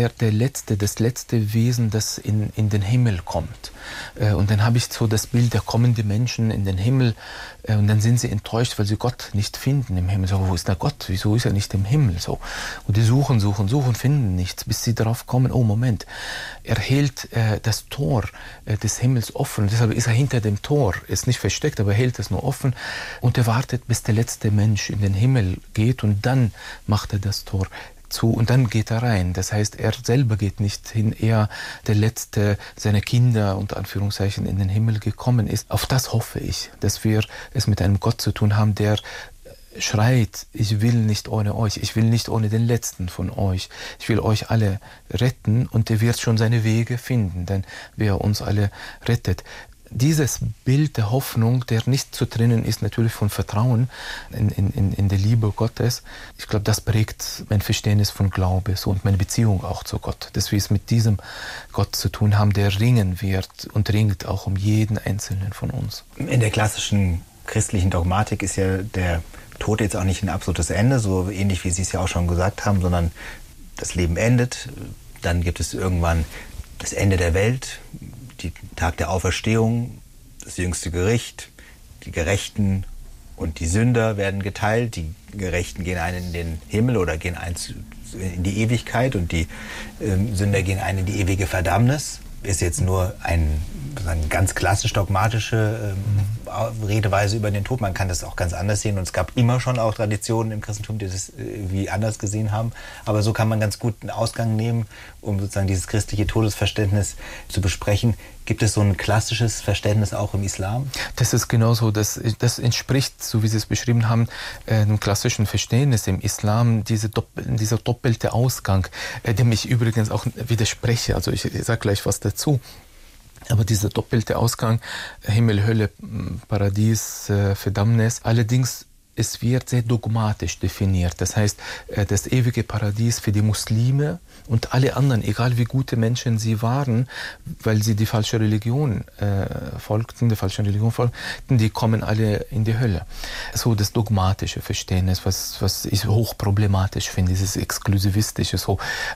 das letzte Wesen, das in den Himmel kommt. Und dann habe ich so das Bild der kommenden Menschen in den Himmel und dann sind sie enttäuscht, weil sie Gott nicht finden im Himmel. So, wo ist der Gott? Wieso ist er nicht im Himmel? So. Und die suchen, finden nichts, bis sie darauf kommen, oh Moment, er hält das Tor des Himmels offen. Und deshalb ist er hinter dem Tor, ist nicht versteckt, aber er hält es nur offen und er wartet, bis der letzte Mensch in den Himmel geht und dann macht er das Tor zu und dann geht er rein. Das heißt, er selber geht nicht hin, eher der Letzte seiner Kinder, unter Anführungszeichen, in den Himmel gekommen ist. Auf das hoffe ich, dass wir es mit einem Gott zu tun haben, der schreit, ich will nicht ohne euch, ich will nicht ohne den Letzten von euch, ich will euch alle retten und er wird schon seine Wege finden, denn wer uns alle rettet. Dieses Bild der Hoffnung, der nicht zu trennen ist natürlich von Vertrauen in der Liebe Gottes, ich glaube, das prägt mein Verständnis von Glaube und meine Beziehung auch zu Gott, dass wir es mit diesem Gott zu tun haben, der ringen wird und ringt auch um jeden Einzelnen von uns. In der klassischen christlichen Dogmatik ist ja der Tod jetzt auch nicht ein absolutes Ende, so ähnlich wie Sie es ja auch schon gesagt haben, sondern das Leben endet, dann gibt es irgendwann das Ende der Welt, die Tag der Auferstehung, das jüngste Gericht, die Gerechten und die Sünder werden geteilt. Die Gerechten gehen einen in den Himmel oder gehen eins in die Ewigkeit und die Sünder gehen einen in die ewige Verdammnis. Ist jetzt nur eine ganz klassisch dogmatische Redeweise über den Tod. Man kann das auch ganz anders sehen und es gab immer schon auch Traditionen im Christentum, die das wie anders gesehen haben. Aber so kann man ganz gut einen Ausgang nehmen, um sozusagen dieses christliche Todesverständnis zu besprechen. Gibt es so ein klassisches Verständnis auch im Islam? Das ist genauso. Das entspricht, so wie Sie es beschrieben haben, einem klassischen Verständnis im Islam, dieser doppelte Ausgang, dem ich übrigens auch widerspreche. Also ich sage gleich was dazu. Aber dieser doppelte Ausgang, Himmel, Hölle, Paradies, Verdammnis, allerdings es wird sehr dogmatisch definiert. Das heißt, das ewige Paradies für die Muslime und alle anderen, egal wie gute Menschen sie waren, weil sie die falsche Religion folgten, die kommen alle in die Hölle. So das dogmatische Verständnis, was ich hochproblematisch finde, dieses exklusivistische, so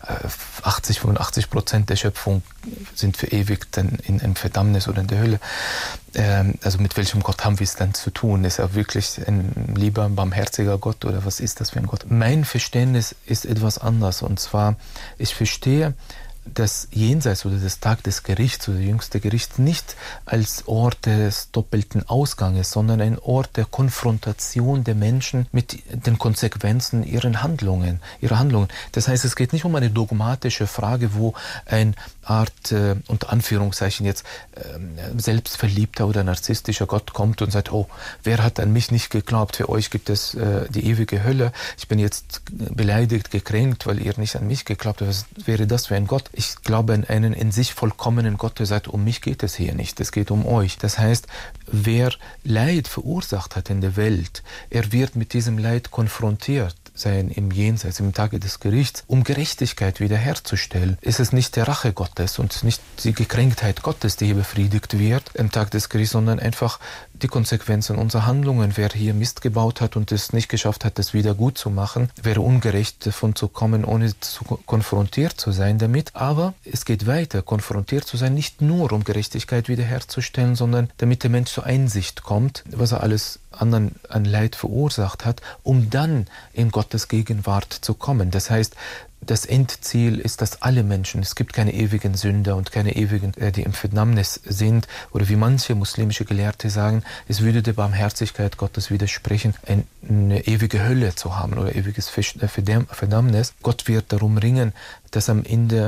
85% der Schöpfung sind verewigt in Verdammnis oder in der Hölle. Also mit welchem Gott haben wir es dann zu tun? Ist er wirklich ein lieber, barmherziger Gott oder was ist das für ein Gott? Mein Verständnis ist etwas anders und zwar, ich verstehe das Jenseits oder das Tag des Gerichts oder jüngste Gericht nicht als Ort des doppelten Ausganges, sondern ein Ort der Konfrontation der Menschen mit den Konsequenzen ihrer Handlungen. Das heißt, es geht nicht um eine dogmatische Frage, wo eine Art, unter Anführungszeichen jetzt, selbstverliebter oder narzisstischer Gott kommt und sagt, oh, wer hat an mich nicht geglaubt? Für euch gibt es die ewige Hölle. Ich bin jetzt beleidigt, gekränkt, weil ihr nicht an mich geglaubt habt. Was wäre das für ein Gott? Ich glaube an einen in sich vollkommenen Gott, der sagt, um mich geht es hier nicht, es geht um euch. Das heißt, wer Leid verursacht hat in der Welt, er wird mit diesem Leid konfrontiert sein im Jenseits, im Tage des Gerichts, um Gerechtigkeit wiederherzustellen. Es ist nicht der Rache Gottes und nicht die Gekränktheit Gottes, die hier befriedigt wird im Tag des Gerichts, sondern einfach die Konsequenzen unserer Handlungen. Wer hier Mist gebaut hat und es nicht geschafft hat, das wieder gut zu machen, wäre ungerecht davon zu kommen, ohne konfrontiert zu sein damit. Aber es geht weiter, konfrontiert zu sein, nicht nur um Gerechtigkeit wiederherzustellen, sondern damit der Mensch zur Einsicht kommt, was er alles anderen an Leid verursacht hat, um dann in Gottes Gegenwart zu kommen. Das heißt, das Endziel ist, dass alle Menschen, es gibt keine ewigen Sünder und keine ewigen, die im Verdammnis sind, oder wie manche muslimische Gelehrte sagen, es würde der Barmherzigkeit Gottes widersprechen, eine ewige Hölle zu haben oder ewiges Verdammnis. Gott wird darum ringen, dass am Ende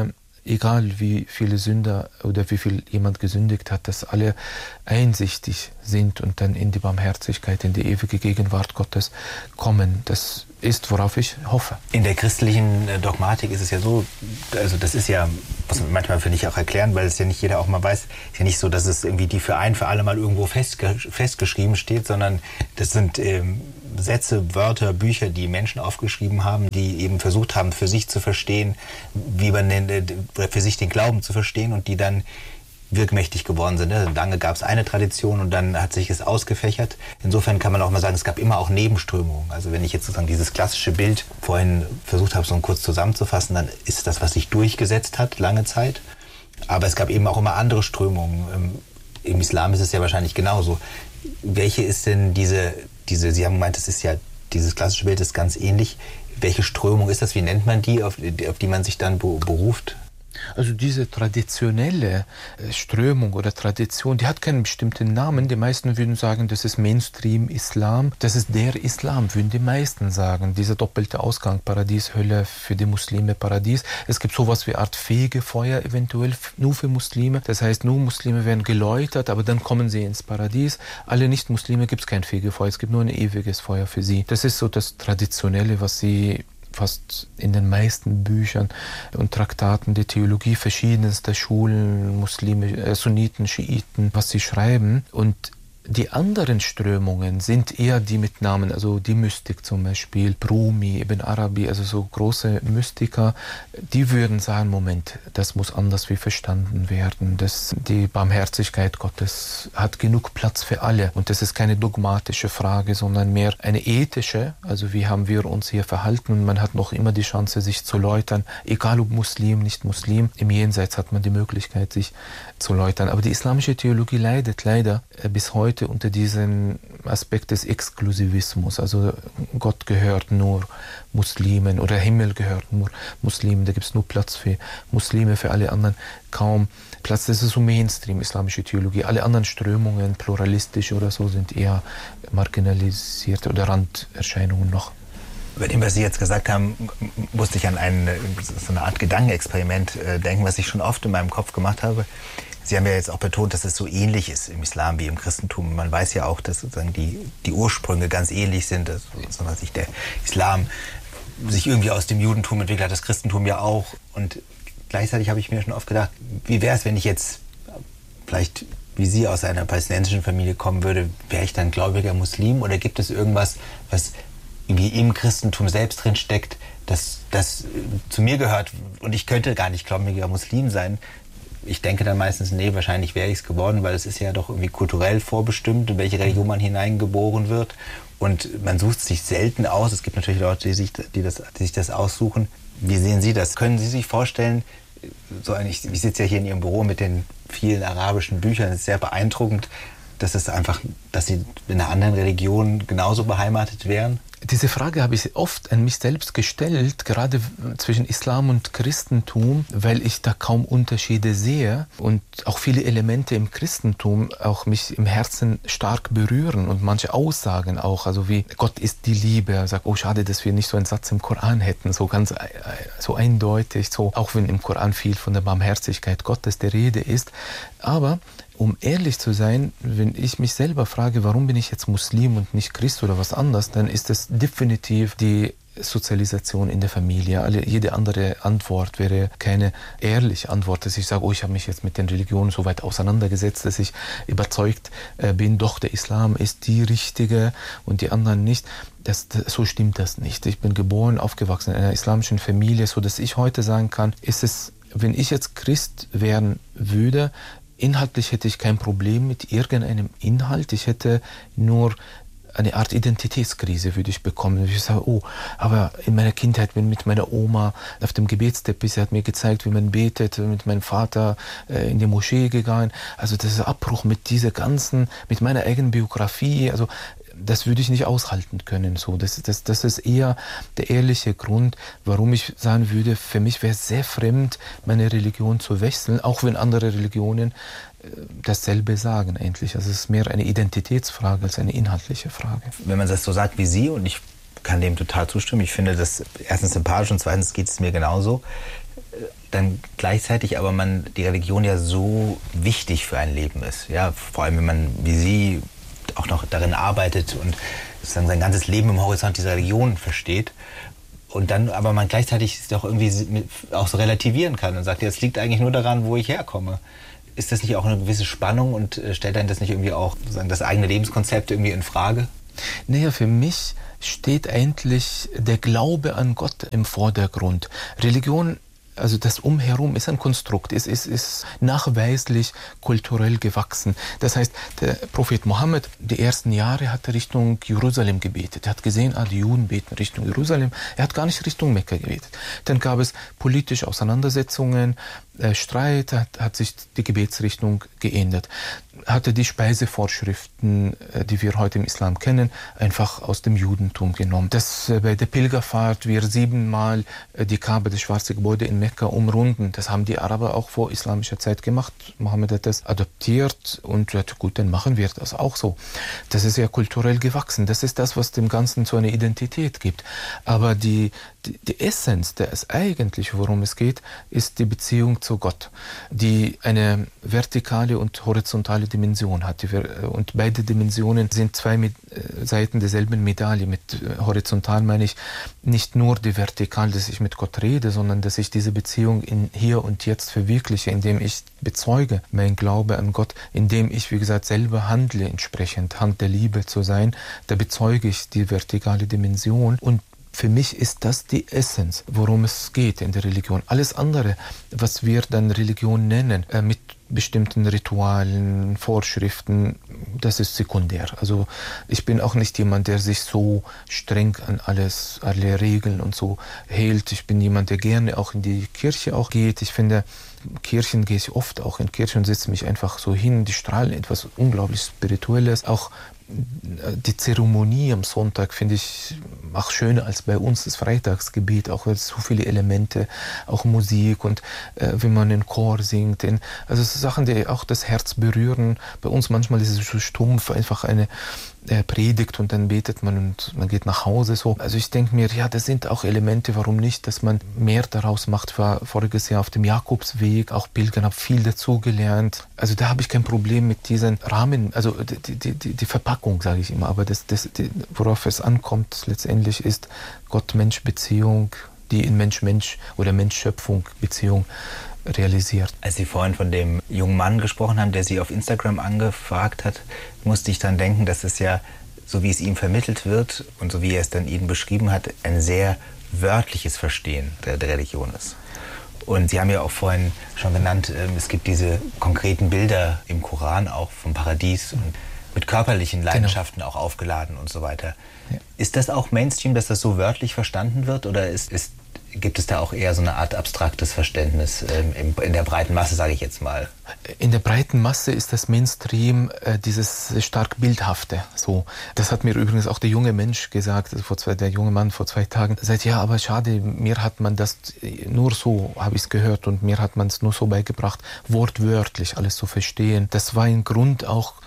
egal wie viele Sünder oder wie viel jemand gesündigt hat, dass alle einsichtig sind und dann in die Barmherzigkeit, in die ewige Gegenwart Gottes kommen. Das ist, worauf ich hoffe. In der christlichen Dogmatik ist es ja so, also das ist ja, was man manchmal finde ich auch erklären, weil es ja nicht jeder auch mal weiß, ist ja nicht so, dass es irgendwie die für ein für alle Mal irgendwo festgeschrieben steht, sondern das sind Sätze, Wörter, Bücher, die Menschen aufgeschrieben haben, die eben versucht haben, für sich zu verstehen, wie man oder für sich den Glauben zu verstehen und die dann wirkmächtig geworden sind. Lange gab es eine Tradition und dann hat sich es ausgefächert. Insofern kann man auch mal sagen, es gab immer auch Nebenströmungen. Also wenn ich jetzt sozusagen dieses klassische Bild vorhin versucht habe, so kurz zusammenzufassen, dann ist das, was sich durchgesetzt hat, lange Zeit. Aber es gab eben auch immer andere Strömungen. Im Islam ist es ja wahrscheinlich genauso. Welche ist denn diese, Sie haben gemeint, das ist ja, dieses klassische Bild ist ganz ähnlich. Welche Strömung ist das? Wie nennt man die, auf die man sich dann beruft? Also diese traditionelle Strömung oder Tradition, die hat keinen bestimmten Namen. Die meisten würden sagen, das ist Mainstream-Islam. Das ist der Islam, würden die meisten sagen. Dieser doppelte Ausgang, Paradies, Hölle, für die Muslime Paradies. Es gibt sowas wie Art Fegefeuer eventuell nur für Muslime. Das heißt, nur Muslime werden geläutert, aber dann kommen sie ins Paradies. Alle Nicht-Muslime gibt es kein Fegefeuer, es gibt nur ein ewiges Feuer für sie. Das ist so das Traditionelle, was sie fast in den meisten Büchern und Traktaten der Theologie verschiedenster Schulen, Muslime, Sunniten, Schiiten, was sie schreiben. Und die anderen Strömungen sind eher die mit Namen, also die Mystik zum Beispiel, Rumi, Ibn Arabi, also so große Mystiker, die würden sagen, Moment, das muss anders wie verstanden werden. Die Barmherzigkeit Gottes hat genug Platz für alle. Und das ist keine dogmatische Frage, sondern mehr eine ethische, also wie haben wir uns hier verhalten. Und man hat noch immer die Chance, sich zu läutern, egal ob Muslim, nicht Muslim. Im Jenseits hat man die Möglichkeit, sich zu läutern. Aber die islamische Theologie leidet leider bis heute unter diesem Aspekt des Exklusivismus. Also Gott gehört nur Muslimen oder Himmel gehört nur Muslimen. Da gibt es nur Platz für Muslime, für alle anderen kaum Platz. Das ist so Mainstream islamische Theologie. Alle anderen Strömungen, pluralistisch oder so, sind eher marginalisierte oder Randerscheinungen noch. Bei dem, was Sie jetzt gesagt haben, musste ich an so eine Art Gedankenexperiment denken, was ich schon oft in meinem Kopf gemacht habe. Sie haben ja jetzt auch betont, dass es so ähnlich ist im Islam wie im Christentum. Man weiß ja auch, dass sozusagen die Ursprünge ganz ähnlich sind, dass sich der Islam sich irgendwie aus dem Judentum entwickelt hat, das Christentum ja auch. Und gleichzeitig habe ich mir schon oft gedacht, wie wäre es, wenn ich jetzt vielleicht wie Sie aus einer palästinensischen Familie kommen würde, wäre ich dann gläubiger Muslim? Oder gibt es irgendwas, was irgendwie im Christentum selbst drin steckt, das zu mir gehört und ich könnte gar nicht gläubiger Muslim sein? Ich denke dann meistens, nee, wahrscheinlich wäre ich es geworden, weil es ist ja doch irgendwie kulturell vorbestimmt, in welche Religion man hineingeboren wird. Und man sucht sich selten aus. Es gibt natürlich Leute, die sich das aussuchen. Wie sehen Sie das? Können Sie sich vorstellen, ich sitze ja hier in Ihrem Büro mit den vielen arabischen Büchern, es ist sehr beeindruckend, dass Sie in einer anderen Religion genauso beheimatet wären? Diese Frage habe ich oft an mich selbst gestellt, gerade zwischen Islam und Christentum, weil ich da kaum Unterschiede sehe und auch viele Elemente im Christentum auch mich im Herzen stark berühren und manche Aussagen auch, also wie Gott ist die Liebe. Ich sage, oh schade, dass wir nicht so einen Satz im Koran hätten, so ganz so eindeutig, so auch wenn im Koran viel von der Barmherzigkeit Gottes die Rede ist, aber um ehrlich zu sein, wenn ich mich selber frage, warum bin ich jetzt Muslim und nicht Christ oder was anderes, dann ist es definitiv die Sozialisation in der Familie. Jede andere Antwort wäre keine ehrliche Antwort, dass ich sage, oh, ich habe mich jetzt mit den Religionen so weit auseinandergesetzt, dass ich überzeugt bin, doch der Islam ist die richtige und die anderen nicht. So stimmt das nicht. Ich bin geboren, aufgewachsen in einer islamischen Familie, so dass ich heute sagen kann, wenn ich jetzt Christ werden würde, inhaltlich hätte ich kein Problem mit irgendeinem Inhalt. Ich hätte nur eine Art Identitätskrise, würde ich bekommen. Ich sage, oh, aber in meiner Kindheit bin ich mit meiner Oma auf dem Gebetsteppich, sie hat mir gezeigt, wie man betet, mit meinem Vater in die Moschee gegangen. Also das ist Abbruch mit meiner eigenen Biografie. Also das würde ich nicht aushalten können. So, das ist eher der ehrliche Grund, warum ich sagen würde, für mich wäre es sehr fremd, meine Religion zu wechseln, auch wenn andere Religionen dasselbe sagen eigentlich. Also es ist mehr eine Identitätsfrage als eine inhaltliche Frage. Wenn man das so sagt wie Sie, und ich kann dem total zustimmen, ich finde das erstens sympathisch und zweitens geht es mir genauso, dann gleichzeitig aber die Religion ja so wichtig für ein Leben ist. Ja, vor allem, wenn man wie Sie auch noch darin arbeitet und sozusagen sein ganzes Leben im Horizont dieser Religion versteht. Und dann aber man gleichzeitig es doch irgendwie auch so relativieren kann und sagt, ja, es liegt eigentlich nur daran, wo ich herkomme. Ist das nicht auch eine gewisse Spannung und stellt einen das nicht irgendwie auch sozusagen das eigene Lebenskonzept irgendwie in Frage? Naja, für mich steht eigentlich der Glaube an Gott im Vordergrund. Religion, also das Umherum ist ein Konstrukt, es ist nachweislich kulturell gewachsen. Das heißt, der Prophet Mohammed, die ersten Jahre hat er Richtung Jerusalem gebetet. Er hat gesehen, die Juden beten Richtung Jerusalem. Er hat gar nicht Richtung Mekka gebetet. Dann gab es politische Auseinandersetzungen, Streit, hat sich die Gebetsrichtung geändert. Hatte die Speisevorschriften, die wir heute im Islam kennen, einfach aus dem Judentum genommen. Dass bei der Pilgerfahrt wir 7-mal die Kaaba, das schwarze Gebäude in Mekka, umrunden. Das haben die Araber auch vor islamischer Zeit gemacht. Mohammed hat das adoptiert und hat, gut, dann machen wir das auch so. Das ist ja kulturell gewachsen. Das ist das, was dem Ganzen so eine Identität gibt. Aber die Essenz, das eigentliche, worum es geht, ist die Beziehung zu Gott, die eine vertikale und horizontale Dimension hat. Und beide Dimensionen sind zwei Seiten derselben Medaille. Mit horizontal meine ich nicht nur die vertikal, dass ich mit Gott rede, sondern dass ich diese Beziehung in Hier und Jetzt verwirkliche, indem ich bezeuge mein Glaube an Gott, indem ich, wie gesagt, selber handle entsprechend, Hand der Liebe zu sein. Da bezeuge ich die vertikale Dimension und für mich ist das die Essenz, worum es geht in der Religion. Alles andere, was wir dann Religion nennen, mit bestimmten Ritualen, Vorschriften, das ist sekundär. Also ich bin auch nicht jemand, der sich so streng an alle Regeln und so hält. Ich bin jemand, der gerne auch in die Kirche auch geht. Ich finde, Kirchen gehe ich oft auch in Kirchen und setze mich einfach so hin. Die strahlen etwas unglaublich Spirituelles. Auch die Zeremonie am Sonntag finde ich auch schöner als bei uns das Freitagsgebet, auch so viele Elemente, auch Musik und wenn man in Chor singt, also Sachen, die auch das Herz berühren. Bei uns manchmal ist es so stumpf, einfach eine predigt und dann betet man und man geht nach Hause so. Also ich denke mir, ja, das sind auch Elemente, warum nicht, dass man mehr daraus macht. Ich war voriges Jahr auf dem Jakobsweg, auch Pilgern, habe viel dazugelernt. Also da habe ich kein Problem mit diesen Rahmen, also die Verpackung, sage ich immer, aber worauf es ankommt letztendlich ist Gott-Mensch-Beziehung, die in Mensch-Mensch oder Mensch-Schöpfung-Beziehung realisiert. Als Sie vorhin von dem jungen Mann gesprochen haben, der Sie auf Instagram angefragt hat, musste ich dann denken, dass es ja, so wie es ihm vermittelt wird und so wie er es dann Ihnen beschrieben hat, ein sehr wörtliches Verstehen der Religion ist. Und Sie haben ja auch vorhin schon genannt, es gibt diese konkreten Bilder im Koran auch vom Paradies und mit körperlichen Leidenschaften auch aufgeladen und so weiter. Ja. Ist das auch Mainstream, dass das so wörtlich verstanden wird oder gibt es da auch eher so eine Art abstraktes Verständnis in der breiten Masse, sage ich jetzt mal? In der breiten Masse ist das Mainstream dieses stark Bildhafte. So. Das hat mir übrigens auch der junge Mensch gesagt, der junge Mann vor 2 Tagen. Er sagt, ja, aber schade, mir hat man das nur so, habe ich es gehört, und mir hat man es nur so beigebracht, wortwörtlich alles zu verstehen. Das war ein Grund auch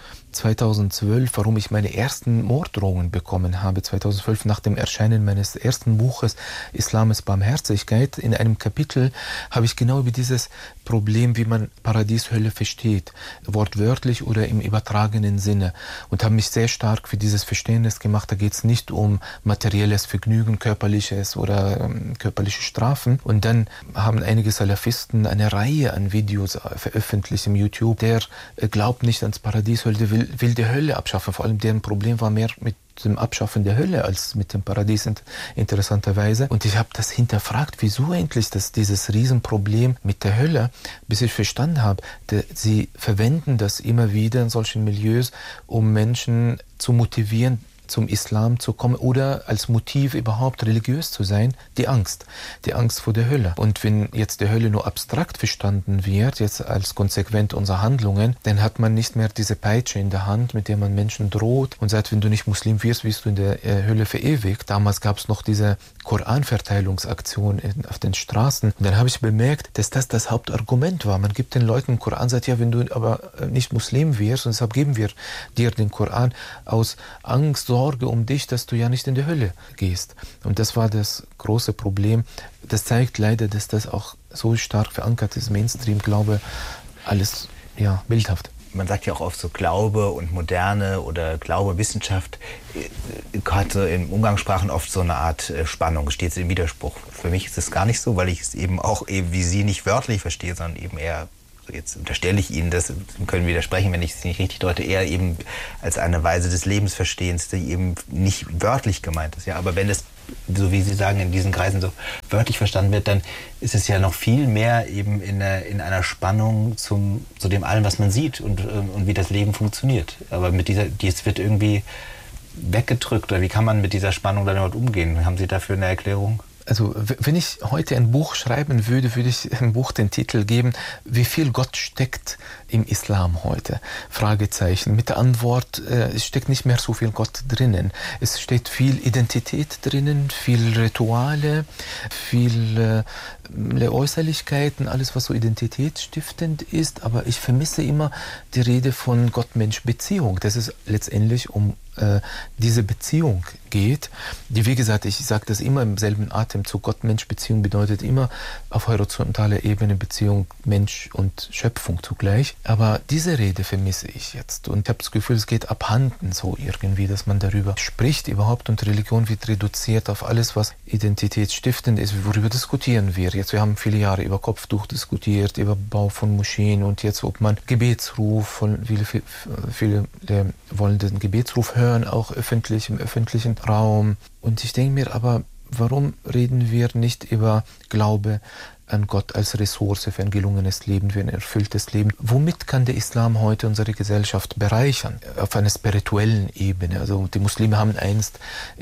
2012, warum ich meine ersten Morddrohungen bekommen habe. 2012 nach dem Erscheinen meines ersten Buches Islam ist Barmherzigkeit. In einem Kapitel habe ich genau über dieses Problem, wie man Paradies, Hölle versteht, wortwörtlich oder im übertragenen Sinne, und habe mich sehr stark für dieses Verständnis gemacht. Da geht es nicht um materielles Vergnügen, körperliches oder körperliche Strafen. Und dann haben einige Salafisten eine Reihe an Videos veröffentlicht im YouTube. Der glaubt nicht ans Paradies, Hölle, will die Hölle abschaffen. Vor allem deren Problem war mehr mit dem Abschaffen der Hölle als mit dem Paradies, interessanterweise. Und ich habe das hinterfragt, wieso eigentlich dieses Riesenproblem mit der Hölle, bis ich verstanden habe, sie verwenden das immer wieder in solchen Milieus, um Menschen zu motivieren, zum Islam zu kommen oder als Motiv überhaupt religiös zu sein, die Angst vor der Hölle. Und wenn jetzt die Hölle nur abstrakt verstanden wird, jetzt als Konsequenz unserer Handlungen, dann hat man nicht mehr diese Peitsche in der Hand, mit der man Menschen droht und sagt, wenn du nicht Muslim wirst, wirst du in der Hölle verewigt. Damals gab es noch diese Koranverteilungsaktion auf den Straßen. Und dann habe ich bemerkt, dass das Hauptargument war. Man gibt den Leuten den Koran, sagt, ja, wenn du aber nicht Muslim wirst, und deshalb geben wir dir den Koran aus Angst, Sorge um dich, dass du ja nicht in die Hölle gehst. Und das war das große Problem. Das zeigt leider, dass das auch so stark verankert ist, Mainstream-Glaube, alles bildhaft. Man sagt ja auch oft so Glaube und Moderne oder Glaube, Wissenschaft hat so in Umgangssprachen oft so eine Art Spannung, steht im Widerspruch. Für mich ist es gar nicht so, weil ich es eben auch wie Sie nicht wörtlich verstehe, sondern eben eher, jetzt unterstelle ich Ihnen, das können widersprechen, wenn ich es nicht richtig deute, eher eben als eine Weise des Lebensverstehens, die eben nicht wörtlich gemeint ist. Ja, aber wenn es, so wie Sie sagen, in diesen Kreisen so wörtlich verstanden wird, dann ist es ja noch viel mehr eben in einer Spannung zu dem allem, was man sieht und wie das Leben funktioniert. Aber dies wird irgendwie weggedrückt. Oder wie kann man mit dieser Spannung dann überhaupt umgehen? Haben Sie dafür eine Erklärung? Also wenn ich heute ein Buch schreiben würde, würde ich dem Buch den Titel geben, wie viel Gott steckt im Islam heute? Fragezeichen. Mit der Antwort, es steckt nicht mehr so viel Gott drinnen. Es steht viel Identität drinnen, viel Rituale, viele Äußerlichkeiten, alles was so identitätsstiftend ist. Aber ich vermisse immer die Rede von Gott-Mensch-Beziehung. Das ist letztendlich um diese Beziehung geht, die, wie gesagt, ich sage das immer im selben Atemzug, Gott-Mensch-Beziehung bedeutet immer auf horizontaler Ebene Beziehung Mensch und Schöpfung zugleich. Aber diese Rede vermisse ich jetzt und ich habe das Gefühl, es geht abhanden so irgendwie, dass man darüber spricht überhaupt und Religion wird reduziert auf alles, was identitätsstiftend ist. Worüber diskutieren wir jetzt? Wir haben viele Jahre über Kopftuch diskutiert, über Bau von Moscheen und jetzt, ob man Gebetsruf, viele wollen den Gebetsruf hören, auch öffentlich, im öffentlichen Raum. Und ich denke mir aber, warum reden wir nicht über Glaube an Gott als Ressource für ein gelungenes Leben, für ein erfülltes Leben? Womit kann der Islam heute unsere Gesellschaft bereichern? Auf einer spirituellen Ebene. Also die Muslime haben einst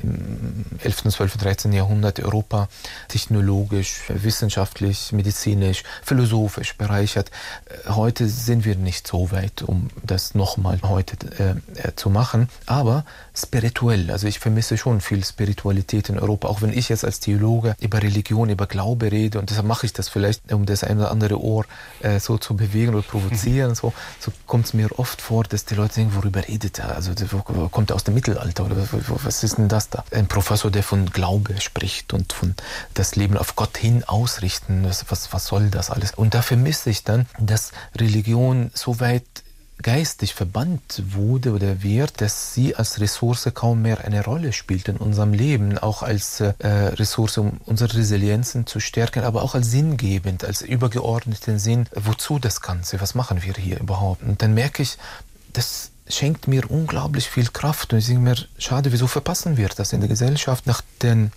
im 11., 12., 13. Jahrhundert Europa technologisch, wissenschaftlich, medizinisch, philosophisch bereichert. Heute sind wir nicht so weit, um das nochmal heute zu machen. Aber spirituell, also ich vermisse schon viel Spiritualität in Europa, auch wenn ich jetzt als Theologe über Religion, über Glaube rede und deshalb mache ich das vielleicht, um das eine oder andere Ohr so zu bewegen oder provozieren. So kommt es mir oft vor, dass die Leute denken, worüber redet er? Also kommt er aus dem Mittelalter oder was ist denn das da? Ein Professor, der von Glaube spricht und von das Leben auf Gott hin ausrichten, was soll das alles? Und da vermisse ich dann, dass Religion so weit geistig verbannt wurde oder wird, dass sie als Ressource kaum mehr eine Rolle spielt in unserem Leben, auch als Ressource, um unsere Resilienzen zu stärken, aber auch als sinngebend, als übergeordneten Sinn. Wozu das Ganze? Was machen wir hier überhaupt? Und dann merke ich, das schenkt mir unglaublich viel Kraft und ich denke mir, schade, wieso verpassen wir das in der Gesellschaft nach den...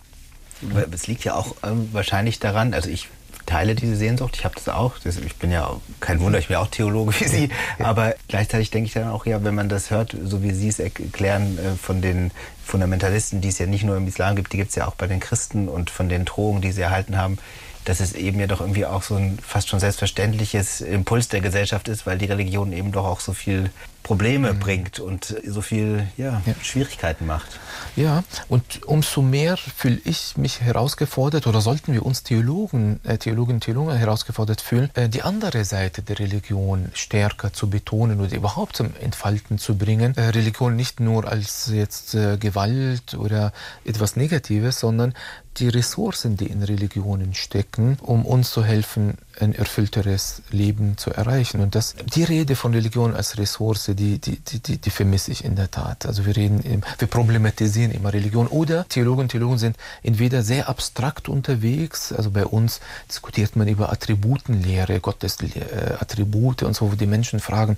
Es liegt ja auch wahrscheinlich daran, also ich teile diese Sehnsucht, ich habe das auch, ich bin ja kein Wunder, ich bin ja auch Theologe wie Sie, aber gleichzeitig denke ich dann auch, ja, wenn man das hört, so wie Sie es erklären von den Fundamentalisten, die es ja nicht nur im Islam gibt, die gibt es ja auch bei den Christen und von den Drohungen, die sie erhalten haben, dass es eben ja doch irgendwie auch so ein fast schon selbstverständliches Impuls der Gesellschaft ist, weil die Religion eben doch auch so viel Probleme bringt und so viel Schwierigkeiten macht. Ja, und umso mehr fühle ich mich herausgefordert, oder sollten wir uns Theologinnen und Theologen herausgefordert fühlen, die andere Seite der Religion stärker zu betonen oder überhaupt zum Entfalten zu bringen. Religion nicht nur als jetzt Gewalt oder etwas Negatives, sondern die Ressourcen, die in Religionen stecken, um uns zu helfen, ein erfüllteres Leben zu erreichen. Und die Rede von Religion als Ressource, die vermisse ich in der Tat. Also wir problematisieren immer Religion. Oder Theologen und Theologen sind entweder sehr abstrakt unterwegs, also bei uns diskutiert man über Attributenlehre, Gottes Attribute und so, wo die Menschen fragen,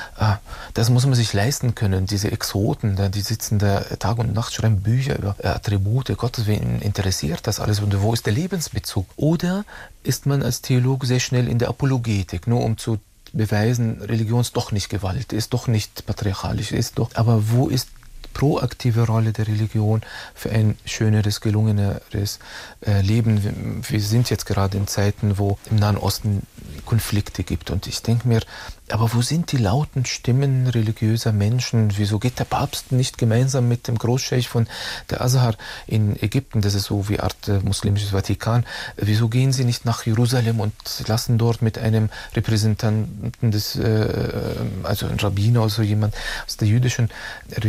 das muss man sich leisten können, diese Exoten, die sitzen da Tag und Nacht, schreiben Bücher über Attribute Gottes, wen interessiert das alles und wo ist der Lebensbezug? Oder ist man als Theologe sehr schnell in der Apologetik, nur um zu beweisen, Religion ist doch nicht Gewalt, ist doch nicht patriarchalisch, aber wo ist proaktive Rolle der Religion für ein schöneres, gelungeneres Leben? Wir sind jetzt gerade in Zeiten, wo im Nahen Osten Konflikte gibt und ich denke mir, aber wo sind die lauten Stimmen religiöser Menschen? Wieso geht der Papst nicht gemeinsam mit dem Großscheich von der Azhar in Ägypten, das ist so wie Art muslimisches Vatikan, wieso gehen sie nicht nach Jerusalem und lassen dort mit einem Repräsentanten also ein Rabbiner oder so jemand aus der jüdischen Religion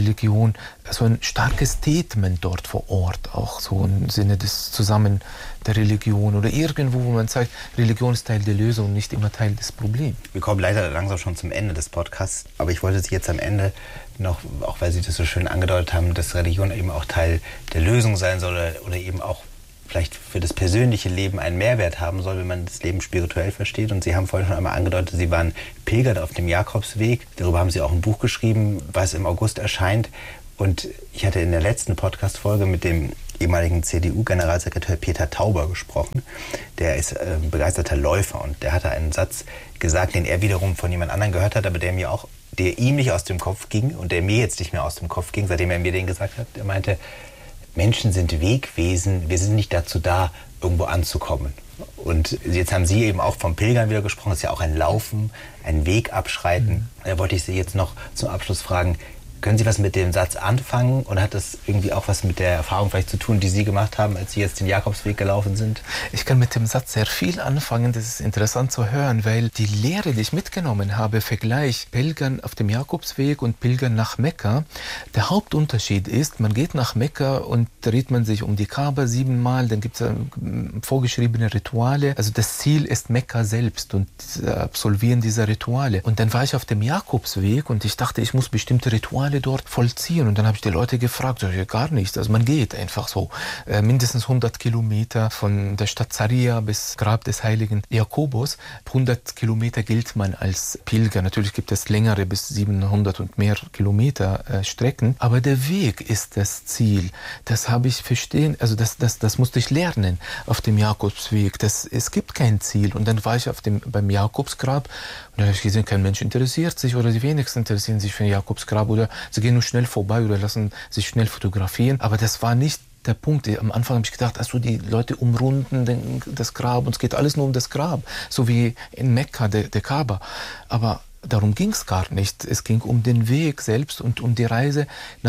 so ein starkes Statement dort vor Ort, auch so im Sinne des Zusammen der Religion oder irgendwo, wo man sagt, Religion ist Teil der Lösung, nicht immer Teil des Problems. Wir kommen leider langsam schon zum Ende des Podcasts, aber ich wollte Sie jetzt am Ende noch, auch weil Sie das so schön angedeutet haben, dass Religion eben auch Teil der Lösung sein soll oder eben auch vielleicht für das persönliche Leben einen Mehrwert haben soll, wenn man das Leben spirituell versteht. Und Sie haben vorhin schon einmal angedeutet, Sie waren Pilger auf dem Jakobsweg. Darüber haben Sie auch ein Buch geschrieben, was im August erscheint. Und ich hatte in der letzten Podcast-Folge mit dem ehemaligen CDU-Generalsekretär Peter Tauber gesprochen. Der ist begeisterter Läufer und der hatte einen Satz gesagt, den er wiederum von jemand anderem gehört hat, aber der ihm nicht aus dem Kopf ging und der mir jetzt nicht mehr aus dem Kopf ging, seitdem er mir den gesagt hat. Er meinte, Menschen sind Wegwesen, wir sind nicht dazu da, irgendwo anzukommen. Und jetzt haben Sie eben auch vom Pilgern wieder gesprochen, das ist ja auch ein Laufen, ein Weg abschreiten. Da wollte ich Sie jetzt noch zum Abschluss fragen, können Sie was mit dem Satz anfangen und hat das irgendwie auch was mit der Erfahrung vielleicht zu tun, die Sie gemacht haben, als Sie jetzt den Jakobsweg gelaufen sind? Ich kann mit dem Satz sehr viel anfangen, das ist interessant zu hören, weil die Lehre, die ich mitgenommen habe, Vergleich Pilgern auf dem Jakobsweg und Pilgern nach Mekka, der Hauptunterschied ist, man geht nach Mekka und dreht man sich um die Kaaba 7-mal, dann gibt es vorgeschriebene Rituale, also das Ziel ist Mekka selbst und absolvieren dieser Rituale. Und dann war ich auf dem Jakobsweg und ich dachte, ich muss bestimmte Rituale dort vollziehen. Und dann habe ich die Leute gefragt, gar nichts. Also man geht einfach so. Mindestens 100 Kilometer von der Stadt Zaria bis Grab des heiligen Jakobus. 100 Kilometer gilt man als Pilger. Natürlich gibt es längere bis 700 und mehr Kilometer Strecken. Aber der Weg ist das Ziel. Das habe ich verstehen, also das musste ich lernen auf dem Jakobsweg. Es gibt kein Ziel. Und dann war ich beim Jakobsgrab und dann habe ich gesehen, kein Mensch interessiert sich oder die wenigsten interessieren sich für ein Jakobsgrab oder sie gehen nur schnell vorbei oder lassen sich schnell fotografieren. Aber das war nicht der Punkt. Am Anfang habe ich gedacht, also die Leute umrunden das Grab und es geht alles nur um das Grab. So wie in Mekka, der Kaaba. Aber darum ging es gar nicht. Es ging um den Weg selbst und um die Reise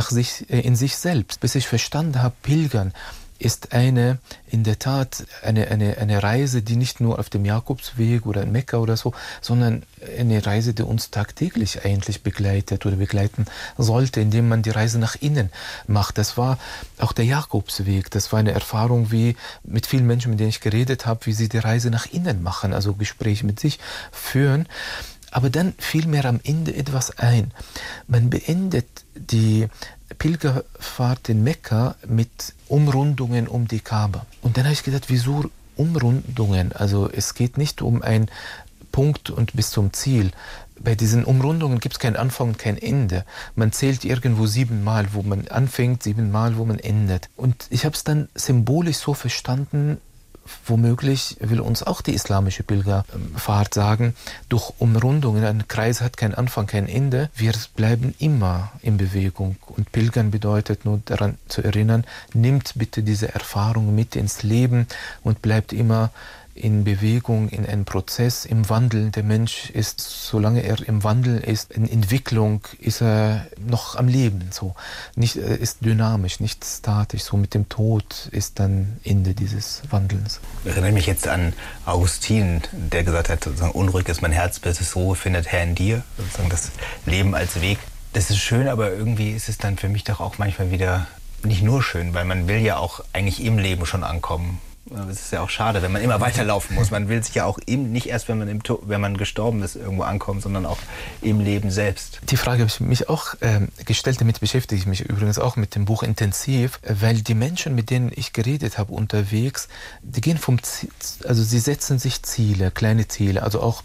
in sich selbst. Bis ich verstanden habe, Pilgern ist in der Tat eine Reise, die nicht nur auf dem Jakobsweg oder in Mekka oder so, sondern eine Reise, die uns tagtäglich eigentlich begleitet oder begleiten sollte, indem man die Reise nach innen macht. Das war auch der Jakobsweg. Das war eine Erfahrung, wie mit vielen Menschen, mit denen ich geredet habe, wie sie die Reise nach innen machen, also Gespräche mit sich führen. Aber dann fiel mir am Ende etwas ein. Man beendet die Pilgerfahrt in Mekka mit Umrundungen um die Kaaba. Und dann habe ich gedacht, wieso Umrundungen? Also es geht nicht um einen Punkt und bis zum Ziel. Bei diesen Umrundungen gibt es keinen Anfang und kein Ende. Man zählt irgendwo 7-mal, wo man anfängt, 7-mal, wo man endet. Und ich habe es dann symbolisch so verstanden, womöglich will uns auch die islamische Pilgerfahrt sagen, durch Umrundungen, ein Kreis hat keinen Anfang, kein Ende, wir bleiben immer in Bewegung. Und Pilgern bedeutet nur daran zu erinnern, nimmt bitte diese Erfahrung mit ins Leben und bleibt immer in Bewegung, in einem Prozess, im Wandel. Der Mensch ist, solange er im Wandel ist, in Entwicklung, ist er noch am Leben. So. Ist dynamisch, nicht statisch. So mit dem Tod ist dann Ende dieses Wandels. Ich erinnere mich jetzt an Augustin, der gesagt hat, unruhig ist mein Herz, bis es Ruhe findet, Herr in dir. Sozusagen das Leben als Weg. Das ist schön, aber irgendwie ist es dann für mich doch auch manchmal wieder nicht nur schön, weil man will ja auch eigentlich im Leben schon ankommen. Es ist ja auch schade, wenn man immer weiterlaufen muss. Man will sich ja auch eben nicht erst, wenn man gestorben ist, irgendwo ankommen, sondern auch im Leben selbst. Die Frage habe ich mich auch gestellt, damit beschäftige ich mich übrigens auch mit dem Buch intensiv, weil die Menschen, mit denen ich geredet habe unterwegs, die gehen also sie setzen sich Ziele, kleine Ziele, also auch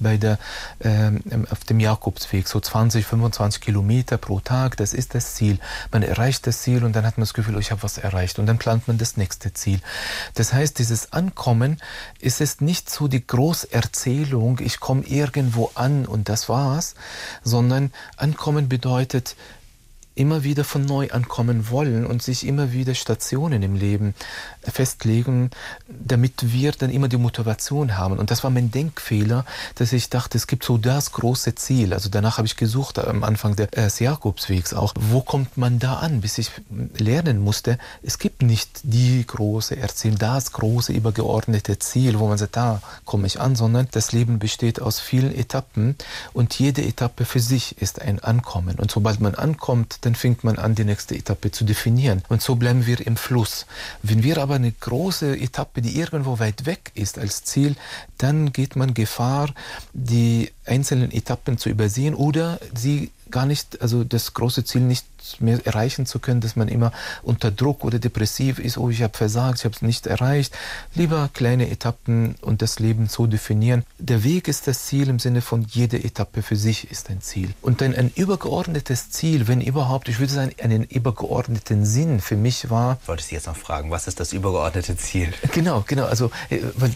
auf dem Jakobsweg, so 20, 25 Kilometer pro Tag, das ist das Ziel. Man erreicht das Ziel und dann hat man das Gefühl, ich habe was erreicht und dann plant man das nächste Ziel. Das heißt, dieses Ankommen ist es nicht so die Großerzählung, ich komme irgendwo an und das war's, sondern Ankommen bedeutet immer wieder von neu ankommen wollen und sich immer wieder Stationen im Leben festlegen, damit wir dann immer die Motivation haben. Und das war mein Denkfehler, dass ich dachte, es gibt so das große Ziel. Also danach habe ich gesucht, am Anfang des Jakobswegs auch, wo kommt man da an, bis ich lernen musste, es gibt nicht die große Erzählung, das große übergeordnete Ziel, wo man sagt, da komme ich an, sondern das Leben besteht aus vielen Etappen und jede Etappe für sich ist ein Ankommen. Und sobald man ankommt, dann fängt man an, die nächste Etappe zu definieren. Und so bleiben wir im Fluss. Wenn wir aber eine große Etappe, die irgendwo weit weg ist als Ziel, dann geht man Gefahr, die einzelnen Etappen zu übersehen oder sie gar nicht, also das große Ziel nicht mehr erreichen zu können, dass man immer unter Druck oder depressiv ist, oh, ich habe versagt, ich habe es nicht erreicht. Lieber kleine Etappen und das Leben so definieren. Der Weg ist das Ziel im Sinne von jede Etappe für sich ist ein Ziel. Und dann ein übergeordnetes Ziel, wenn überhaupt, ich würde sagen, einen übergeordneten Sinn für mich war. Wollte ich Sie jetzt noch fragen, was ist das übergeordnete Ziel? Genau, also